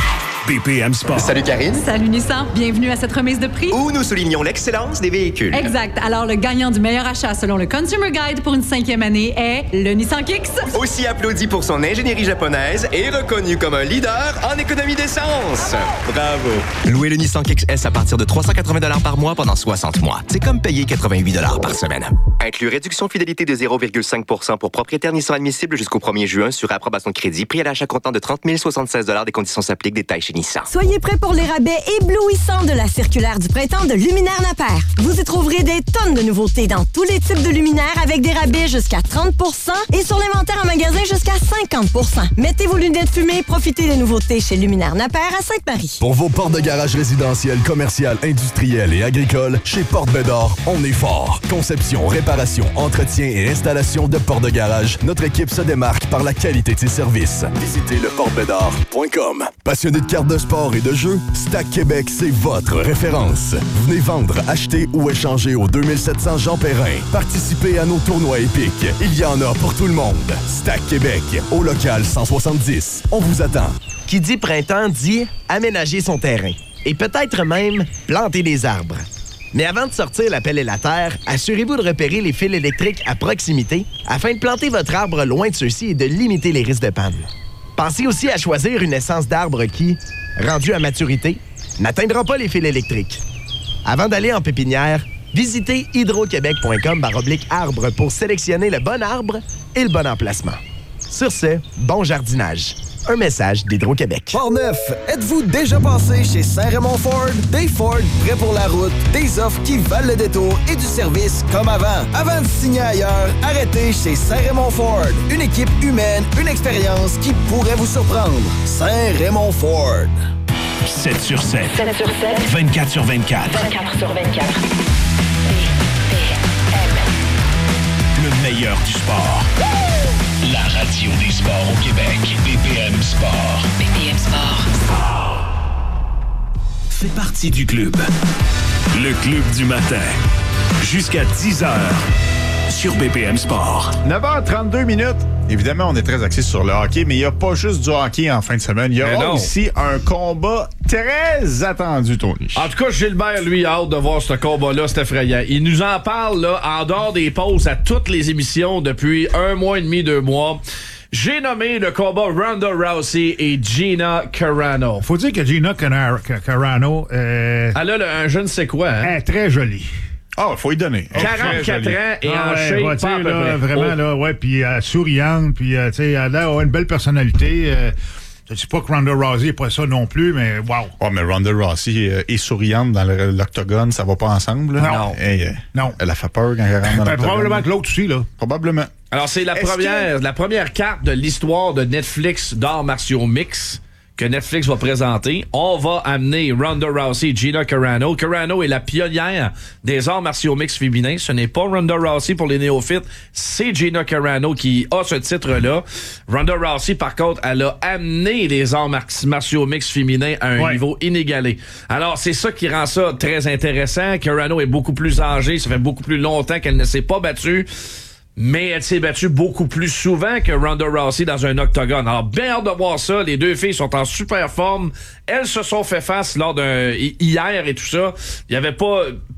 B P M Sport. Salut Karine. Salut Nissan. Bienvenue à cette remise de prix. Où nous soulignons l'excellence des véhicules. Exact. Alors, le gagnant du meilleur achat selon le Consumer Guide pour une cinquième année est le Nissan Kicks. Aussi applaudi pour son ingénierie japonaise et reconnu comme un leader en économie d'essence. Bravo. Louez le Nissan Kicks S à partir de trois cent quatre-vingts dollars par mois pendant soixante mois. C'est comme payer quatre-vingt-huit dollars par semaine. Inclus réduction fidélité de zéro virgule cinq pour cent pour propriétaires Nissan admissible jusqu'au premier juin sur approbation de crédit. Prix à l'achat comptant de trente mille soixante-seize dollars. Des conditions s'appliquent. Détails chez Nissan. Soyez prêts pour les rabais éblouissants de la circulaire du printemps de Luminaire Napper. Vous y trouverez des tonnes de nouveautés dans tous les types de luminaires avec des rabais jusqu'à trente pour cent et sur l'inventaire en magasin jusqu'à cinquante pour cent. Mettez vos lunettes fumées et profitez des nouveautés chez Luminaire Napper à Sainte-Marie. Pour vos portes de garage résidentielles, commerciales, industrielles et agricoles, chez Porte Bédard, on est fort. Conception, réparation, entretien et installation de portes de garage, notre équipe se démarque par la qualité de ses services. Visitez le porte bédard point com. Passionné de cartes de sport et de jeux, Stack Québec, c'est votre référence. Venez vendre, acheter ou échanger au deux mille sept cents Jean Perrin. Participez à nos tournois épiques. Il y en a pour tout le monde. Stack Québec, au local cent soixante-dix. On vous attend. Qui dit printemps dit aménager son terrain. Et peut-être même planter des arbres. Mais avant de sortir la pelle et la terre, assurez-vous de repérer les fils électriques à proximité afin de planter votre arbre loin de ceux-ci et de limiter les risques de panne. Pensez aussi à choisir une essence d'arbre qui, rendue à maturité, n'atteindra pas les fils électriques. Avant d'aller en pépinière, visitez hydro-québec point com baroblique arbre pour sélectionner le bon arbre et le bon emplacement. Sur ce, bon jardinage. Un message d'Hydro-Québec. Port-Neuf, êtes-vous déjà passé chez Saint-Raymond Ford? Des Ford prêts pour la route, des offres qui valent le détour et du service comme avant. Avant de signer ailleurs, arrêtez chez Saint-Raymond Ford. Une équipe humaine, une expérience qui pourrait vous surprendre. Saint-Raymond Ford. sept sur sept. sept sur sept. vingt-quatre sur vingt-quatre. vingt-quatre sur vingt-quatre. Le meilleur du sport. La radio des sports au Québec. B P M Sport. B P M Sport. Fais partie du club. Le club du matin. Jusqu'à dix heures. Sur B P M Sport. neuf heures trente-deux minutes. Évidemment, on est très axé sur le hockey, mais il n'y a pas juste du hockey en fin de semaine. Il y aura aussi un combat très attendu, Tony. En tout cas, Gilbert, lui, a hâte de voir ce combat-là. C'est effrayant. Il nous en parle là, en dehors des pauses à toutes les émissions depuis un mois et demi, deux mois. J'ai nommé le combat Ronda Rousey et Gina Carano. Faut dire que Gina Carano... Euh, Elle a le, un je ne sais quoi. Hein? Elle est très jolie. Ah, oh, faut y donner. quarante-quatre ans et ah, en ouais, shape, ouais, pas à peu là, près. Vraiment, oh. là, ouais, puis euh, souriante, puis, euh, tu sais, elle a une belle personnalité. Euh, je dis pas que Ronda Rousey n'est pas ça non plus, mais wow. Oh, mais Ronda Rousey euh, est souriante dans le, l'octogone, ça va pas ensemble. Là. Non. Hey, euh, non. Elle a fait peur quand elle rentre dans ben, l'octogone. Probablement que l'autre aussi, là. Probablement. Alors, c'est la Est-ce première, que... la première carte de l'histoire de Netflix d'arts martiaux mix que Netflix va présenter. On va amener Ronda Rousey et Gina Carano. Carano est la pionnière des arts martiaux mix féminins. Ce n'est pas Ronda Rousey pour les néophytes, c'est Gina Carano qui a ce titre-là. Ronda Rousey, par contre, elle a amené les arts martiaux mix féminins à un ouais. niveau inégalé. Alors, c'est ça qui rend ça très intéressant. Carano est beaucoup plus âgée. Ça fait beaucoup plus longtemps qu'elle ne s'est pas battue. Mais elle s'est battue beaucoup plus souvent que Ronda Rousey dans un octogone. Alors, bien hâte de voir ça. Les deux filles sont en super forme. Elles se sont fait face lors d'un... hier et tout ça. Il n'y avait pas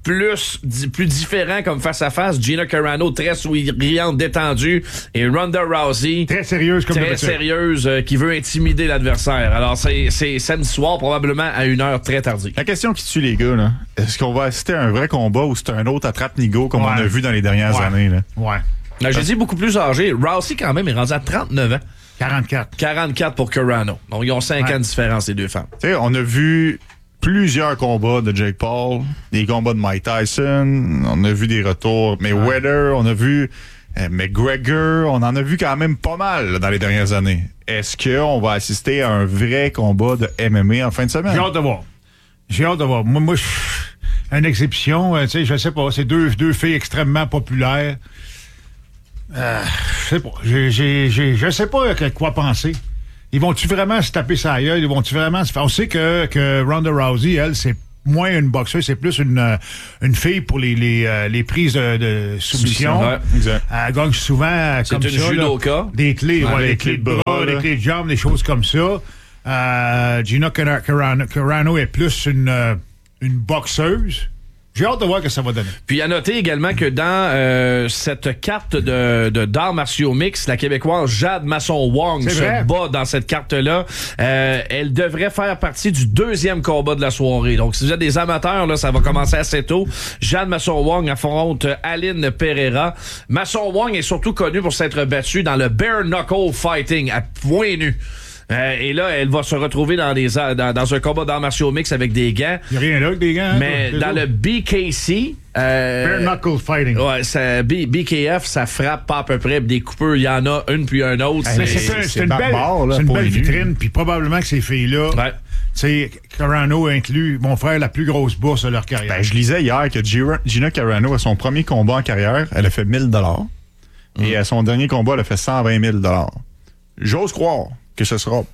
plus, di- plus différent comme face-à-face. Gina Carano, très souriante, détendue. Et Ronda Rousey. Très sérieuse comme Très d'habitude. sérieuse, euh, qui veut intimider l'adversaire. Alors, c'est, c'est samedi soir, probablement à une heure très tardive. La question qui tue les gars, là, est-ce qu'on va assister à un vrai combat ou c'est un autre attrape-nigo comme Ouais. on a vu dans les dernières Ouais. années? Là? Ouais. Là, j'ai dit beaucoup plus âgé. Rousey, quand même, est rendu à trente-neuf ans. quarante-quatre. quarante-quatre pour Carano. Donc, ils ont cinq Ouais. ans de différence, les deux femmes. Tu sais, on a vu plusieurs combats de Jake Paul, des combats de Mike Tyson, on a vu des retours Mayweather, on a vu euh, McGregor, on en a vu quand même pas mal là, dans les dernières années. Est-ce qu'on va assister à un vrai combat de M M A en fin de semaine? J'ai hâte de voir. J'ai hâte de voir. Moi, moi je- une exception, euh, tu sais, je sais pas, c'est deux, deux filles extrêmement populaires. Euh, je sais pas. J'ai, j'ai, j'ai, je sais pas à quoi penser. Ils vont-tu vraiment se taper sa gueule? Ils vont-tu vraiment se faire... On sait que, que Ronda Rousey, elle, c'est moins une boxeuse, c'est plus une, euh, une fille pour les, les, euh, les prises de, de soumission. Ouais, exact. Elle gagne souvent C'est comme une ça. judoka. Là, des clés, Ouais, ouais, des des clés de bras, là. des clés de jambes, des choses comme ça. Euh, Gina Car- Carano, Carano est plus une, euh, une boxeuse. J'ai hâte de voir ce que ça va donner. Puis à noter également que dans euh, cette carte de, de d'arts martiaux mix, la Québécoise Jade Masson-Wong C'est se vrai. bat dans cette carte-là. Euh, elle devrait faire partie du deuxième combat de la soirée. Donc si vous êtes des amateurs, là, ça va commencer assez tôt. Jade Masson-Wong affronte Aline Pereira. Masson-Wong est surtout connue pour s'être battue dans le bare knuckle fighting à point nu. Euh, et là, elle va se retrouver dans, des, dans, dans un combat d'arts martiaux mix avec des gants. Il n'y a rien là avec des gants. hein, Mais c'est dans ça. le B K C... Euh, Bare knuckle fighting. Ouais, ça, B, BKF, ça frappe pas à peu près. Des coupeurs, il y en a une puis un autre. Mais c'est, c'est, c'est une belle, c'est une belle vitrine, puis probablement que ces filles-là, tu sais, Carano inclus, vont faire la plus grosse bourse de leur carrière. Ben, je lisais hier que Gina, Gina Carano, à son premier combat en carrière, elle a fait mille dollars. Et à son dernier combat, elle a fait cent vingt mille dollars. J'ose croire que ce sera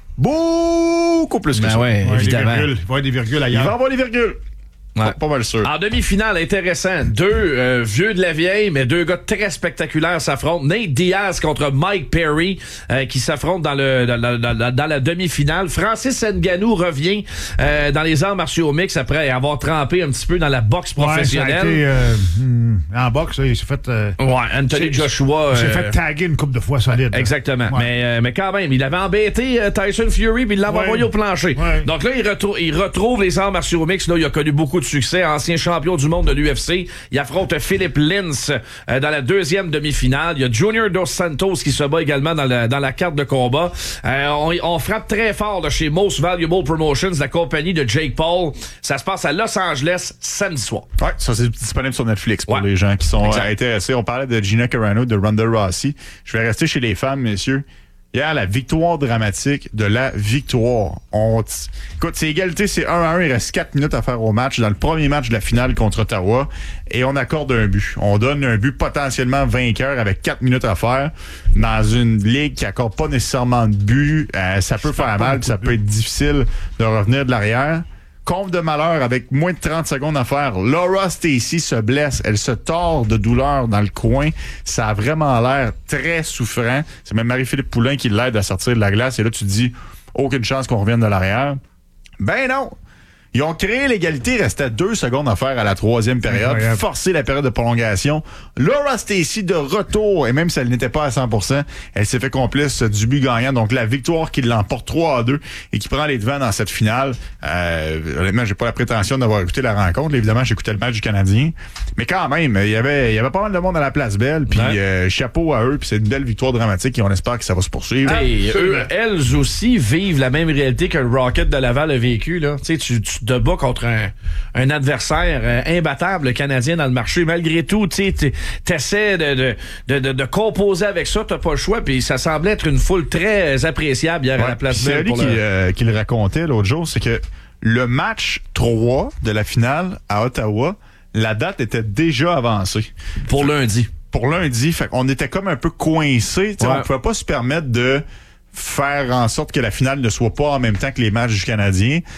beaucoup plus que Ben ça. ouais, Ouais, évidemment. des virgules. Il va y avoir des virgules Il ailleurs. va y avoir des virgules. Ouais. Pas, pas mal sûr. En demi-finale, intéressant. Deux euh, vieux de la vieille, mais deux gars très spectaculaires s'affrontent. Nate Diaz contre Mike Perry euh, qui s'affrontent dans, le, dans, la- dans la- dans la demi-finale. Francis Ngannou revient euh, dans les arts martiaux mix après avoir trempé un petit peu dans la boxe Ouais, ça a professionnelle. été, euh, hmm, en boxe, là, il s'est fait... euh, Ouais, Anthony c'est- Joshua. Il s'est euh, fait taguer une couple de fois solide. là. Exactement. Ouais. Mais, euh, mais quand même, il avait embêté euh, Tyson Fury puis il l'avait Ouais. envoyé au plancher. Ouais. Donc là, il, retrou- il retrouve les arts martiaux mix. Là, il a connu beaucoup de succès. Ancien champion du monde de l'U F C. Il affronte Philippe Lins euh, dans la deuxième demi-finale. Il y a Junior Dos Santos qui se bat également dans la, dans la carte de combat. Euh, on, on frappe très fort là, chez Most Valuable Promotions, la compagnie de Jake Paul. Ça se passe à Los Angeles samedi soir. Ouais, ça c'est disponible sur Netflix pour Ouais. les gens qui sont Exact. euh, intéressés. On parlait de Gina Carano, de Ronda Rousey. Je vais rester chez les femmes, messieurs. Hier, la victoire dramatique de la victoire. On t- Écoute, c'est égalité, c'est un à un. Il reste quatre minutes à faire au match. Dans le premier match de la finale contre Ottawa. Et on accorde un but. On donne un but potentiellement vainqueur avec quatre minutes à faire. Dans une ligue qui accorde pas nécessairement de but, euh, ça peut faire mal, puis ça peut être difficile de revenir de l'arrière. Comble de malheur, avec moins de trente secondes à faire, Laura Stacey se blesse. Elle se tord de douleur dans le coin. Ça a vraiment l'air très souffrant. C'est même Marie-Philippe Poulain qui l'aide à sortir de la glace. Et là, tu te dis, aucune chance qu'on revienne de l'arrière. Ben non! Ils ont créé l'égalité, il restait deux secondes à faire à la troisième période, Incroyable. forcer la période de prolongation. Laura Stacey de retour, et même si elle n'était pas à cent pour cent, elle s'est fait complice du but gagnant. Donc la victoire qui l'emporte trois à deux et qui prend les devants dans cette finale. Euh, honnêtement, j'ai pas la prétention d'avoir écouté la rencontre. Là, évidemment, j'écoutais le match du Canadien. Mais quand même, il y avait, il y avait pas mal de monde à la Place Belle. Puis Ouais. euh, chapeau à eux. Puis c'est une belle victoire dramatique et on espère que ça va se poursuivre. Hey, eux, elles aussi vivent la même réalité que le Rocket de Laval a vécu. Là. Tu sais, tu tu te bats contre un, un adversaire euh, imbattable, le Canadien, dans le marché. Malgré tout, tu essaies de, de, de, de, de composer avec ça, t'as pas le choix. Puis ça semblait être une foule très appréciable hier à la Place C'est Belle. lui pour qui, le- euh, qui le racontait l'autre jour, c'est que le match trois de la finale à Ottawa, la date était déjà avancée. Pour lundi. Pour lundi, fait qu'on était comme un peu coincés. Ouais. On pouvait pas se permettre de faire en sorte que la finale ne soit pas en même temps que les matchs du Canadien.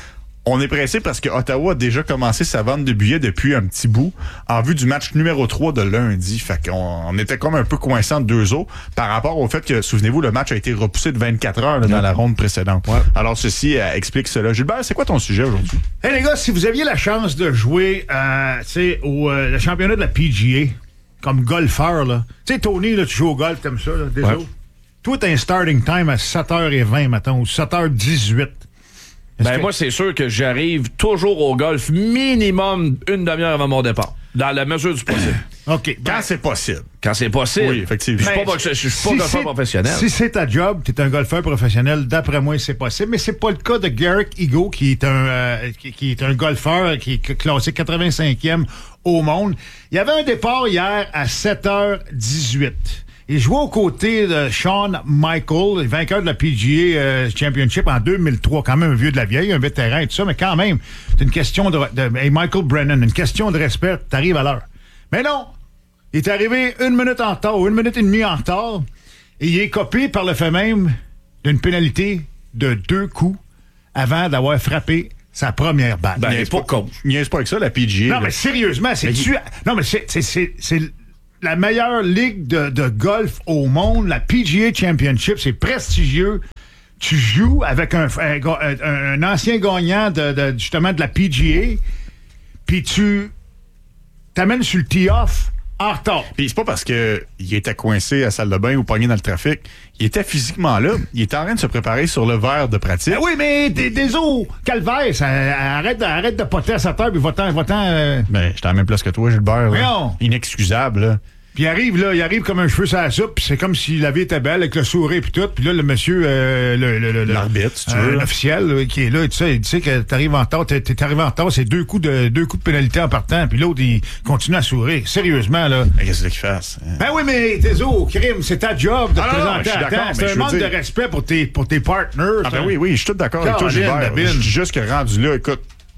On est pressé parce que Ottawa a déjà commencé sa vente de billets depuis un petit bout en vue du match numéro trois de lundi. Fait qu'on on était comme un peu coincé entre deux eaux par rapport au fait que, souvenez-vous, le match a été repoussé de vingt-quatre heures là, dans ouais. la ronde précédente. Ouais. Alors, ceci euh, explique cela. Gilbert, c'est quoi ton sujet aujourd'hui? Hey les gars, si vous aviez la chance de jouer euh, au euh, le championnat de la P G A comme golfeur, là. Tu sais, Tony, là, tu joues au golf, t'aimes ça, là, désolé. Ouais. Toi, t'as un starting time à sept heures vingt, mettons, ou sept heures dix-huit. Ben, que... moi, c'est sûr que j'arrive toujours au golf minimum une demi-heure avant mon départ. Dans la mesure du possible. OK. Quand ben, c'est possible. Quand c'est possible. Oui, effectivement. Je ne suis pas, si golfeur professionnel. Si c'est ta job, tu es un golfeur professionnel, d'après moi, c'est possible. Mais c'est pas le cas de Garrick Higo, qui est un, euh, qui, qui est un golfeur qui est classé quatre-vingt-cinquième au monde. Il y avait un départ hier à sept heures dix-huit. Il jouait aux côtés de Shawn Michael, vainqueur de la P G A euh, Championship en deux mille trois, quand même un vieux de la vieille, un vétéran et tout ça, mais quand même, c'est une question de, de hey, Michael Brennan, une question de respect, t'arrives à l'heure. Mais non, il est arrivé une minute en retard, ou une minute et demie en retard, et il est copié par le fait même d'une pénalité de deux coups avant d'avoir frappé sa première balle. Ben, il pas con. Il n'est pas avec ça, la P G A. Non, là. Mais sérieusement, c'est mais tu... il... Non, mais c'est... c'est, c'est, c'est... la meilleure ligue de, de golf au monde, la P G A Championship, c'est prestigieux. Tu joues avec un, un, un ancien gagnant de, de, justement de la P G A, puis tu t'amènes sur le tee-off en retard. Puis c'est pas parce que il était coincé à la salle de bain ou pogné dans le trafic. Il était physiquement là. Il était en train de se préparer sur le verre de pratique. Ben oui, mais des, des eaux, calvaire, ça, arrête, de, arrête de poter à sa terre, puis va-t'en, va-t'en... Euh... Ben, j'étais à la même place que toi, Gilbert. Là. Inexcusable, là. Puis il arrive, là, il arrive comme un cheveu sur la soupe, puis c'est comme si la vie était belle, avec le sourire puis tout. Puis là, le monsieur, euh, le, le, le, l'arbitre, si tu euh, veux. L'officiel, là, qui est là, tu sais, il sait que t'arrives en retard, t'es, t'es arrivé en retard, c'est deux coups de deux coups de pénalité en partant, puis l'autre, il continue à sourire. Sérieusement, là. Mais qu'est-ce qu'il fasse? Hein? Ben oui, mais t'es au crime, c'est ta job de te ah, présenter non, à temps. C'est un manque dire... de respect pour tes, pour tes partners. Ah ben oui, oui, je suis tout d'accord avec toi, Gilbert. Je dis juste que rendu là, écoute,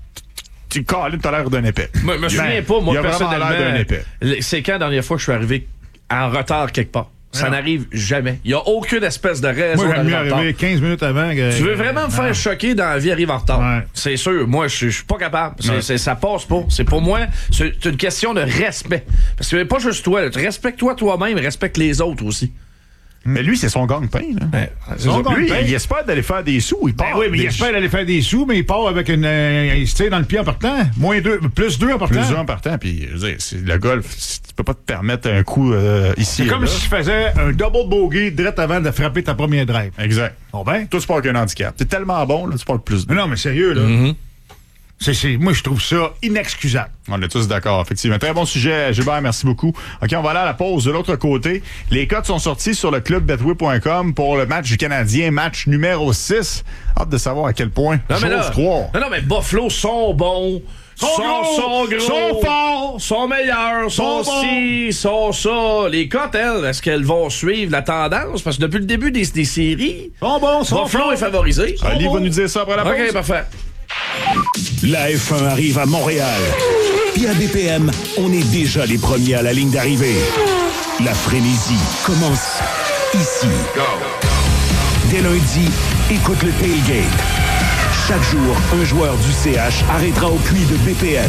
tu Colin, t'as l'air d'un épais. Moi, je me souviens pas, moi, personnellement. L'air d'un épais. C'est quand la dernière fois que je suis arrivé en retard quelque part? Ça non. n'arrive jamais. Il n'y a aucune espèce de raison Moi, j'aime mieux arriver quinze minutes avant. Que... Tu veux vraiment me faire non. choquer dans la vie, arrive en retard. Ouais. C'est sûr. Moi, je suis pas capable. C'est, c'est, ça passe pas. C'est pour moi, c'est une question de respect. Parce que pas juste toi. Là. Respecte-toi toi-même, respecte les autres aussi. Mais lui, c'est son gang-pain. Là. Ben, c'est son lui, gang-pain. Il espère d'aller faire des sous. Il part. Ben oui, mais des... il espère d'aller faire des sous, mais il part avec une. Euh, il se tire dans le pied en partant. Moins deux, plus deux en partant. Plus deux en partant. Puis, je veux dire, c'est, le golf, tu peux pas te permettre un coup euh, ici. C'est comme là. Si tu faisais un double bogey direct avant de frapper ta première drive. Exact. Bon, ben. Toi, tu pars qu'un handicap. T'es tellement bon, là, tu pars plus de. Non, mais sérieux, là. Mm-hmm. C'est, c'est, moi, je trouve ça inexcusable. On est tous d'accord, effectivement. Très bon sujet, Gilbert, merci beaucoup. OK, on va aller à la pause de l'autre côté. Les cotes sont sortis sur le club betway point com pour le match du Canadien, match numéro six. Hâte de savoir à quel point. Non, mais là, croire. Non, non, mais Buffalo sont bons. Sont, sont gros, sont gros, sont forts, sont meilleurs, sont, sont ci, sont ça. Les cotes, elles, est-ce qu'elles vont suivre la tendance? Parce que depuis le début des, des séries, sont bons, sont Buffalo est favorisé. Ali va nous dire ça après la pause. OK, parfait. La F un arrive à Montréal. Puis à B P M, on est déjà les premiers à la ligne d'arrivée. La frénésie commence ici. Go. Dès lundi, écoute le tailgate. Chaque jour, un joueur du C H arrêtera au puits de B P M.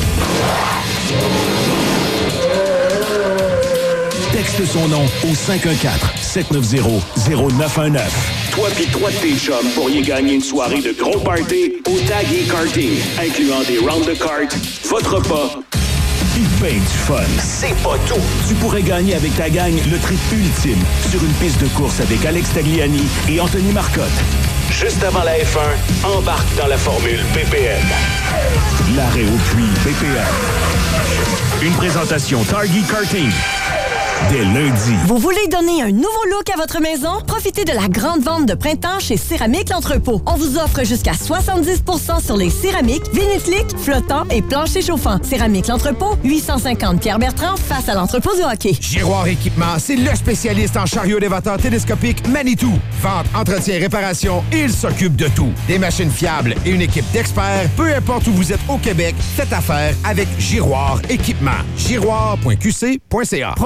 Texte son nom au cinq un quatre, sept neuf zéro, zéro neuf un neuf. Toi pis trois de tes chums pourriez gagner une soirée de gros party au Tag et Karting, incluant des rounds de cartes, votre repas, pis ben du fun. C'est pas tout. Tu pourrais gagner avec ta gang le trip ultime sur une piste de course avec Alex Tagliani et Anthony Marcotte. Juste avant la F un, embarque dans la formule B P M. L'arrêt au puits B P M. Une présentation Target Karting. Dès lundi. Vous voulez donner un nouveau look à votre maison? Profitez de la grande vente de printemps chez Céramique L'Entrepôt. On vous offre jusqu'à soixante-dix pour cent sur les céramiques, vinyle-slick, flottants et planchers chauffants. Céramique L'Entrepôt, huit cent cinquante Pierre-Bertrand, face à l'entrepôt du hockey. Giroir Équipement, c'est le spécialiste en chariot élévateur télescopique Manitou. Vente, entretien, réparation, il s'occupe de tout. Des machines fiables et une équipe d'experts, peu importe où vous êtes au Québec, faites affaire avec Giroir Équipement. giroir point q c point c a. Promo week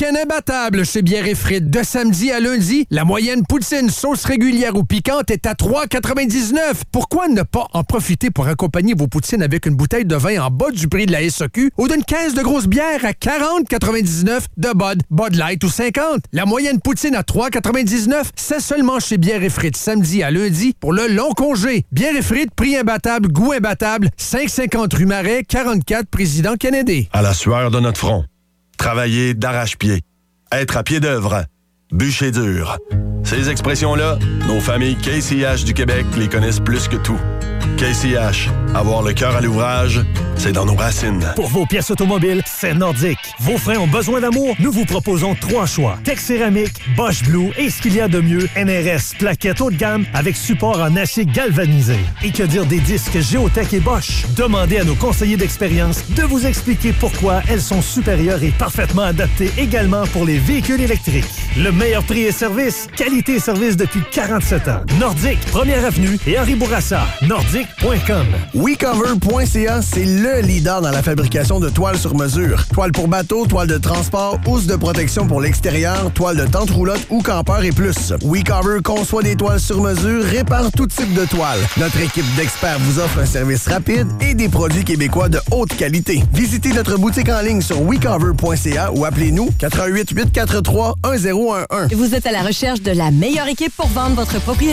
week-end imbattable chez Bière et Frites. De samedi à lundi, la moyenne poutine sauce régulière ou piquante est à trois quatre-vingt-dix-neuf. Pourquoi ne pas en profiter pour accompagner vos poutines avec une bouteille de vin en bas du prix de la S A Q ou d'une caisse de grosse bière à quarante quatre-vingt-dix-neuf de Bud, Bud Light ou cinquante? La moyenne poutine à trois quatre-vingt-dix-neuf, c'est seulement chez Bière et Frites samedi à lundi pour le long congé. Bière et Frites, prix imbattable, goût imbattable, cinq cent cinquante rue Marais, quarante-quatre Président Kennedy. À la sueur de notre front. Travailler d'arrache-pied. Être à pied d'œuvre. Bûcher dur. Ces expressions-là, nos familles K C H du Québec les connaissent plus que tout. K C H, avoir le cœur à l'ouvrage, c'est dans nos racines. Pour vos pièces automobiles, c'est Nordic. Vos freins ont besoin d'amour? Nous vous proposons trois choix. Tex Céramique, Bosch Blue et ce qu'il y a de mieux, N R S, plaquettes haut de gamme avec support en acier galvanisé. Et que dire des disques Géotech et Bosch? Demandez à nos conseillers d'expérience de vous expliquer pourquoi elles sont supérieures et parfaitement adaptées également pour les véhicules électriques. Le meilleur prix et service, qualité et service depuis quarante-sept ans. Nordic, première avenue et Henri Bourassa. Nordic point com. WeCover point C A, c'est le leader dans la fabrication de toiles sur mesure. Toiles pour bateau, toiles de transport, housse de protection pour l'extérieur, toiles de tente roulotte ou campeur et plus. WeCover conçoit des toiles sur mesure, répare tout type de toile. Notre équipe d'experts vous offre un service rapide et des produits québécois de haute qualité. Visitez notre boutique en ligne sur we cover point C A ou appelez-nous quatre un huit, huit quatre trois, un zéro un un. Vous êtes à la recherche de la meilleure équipe pour vendre votre propriété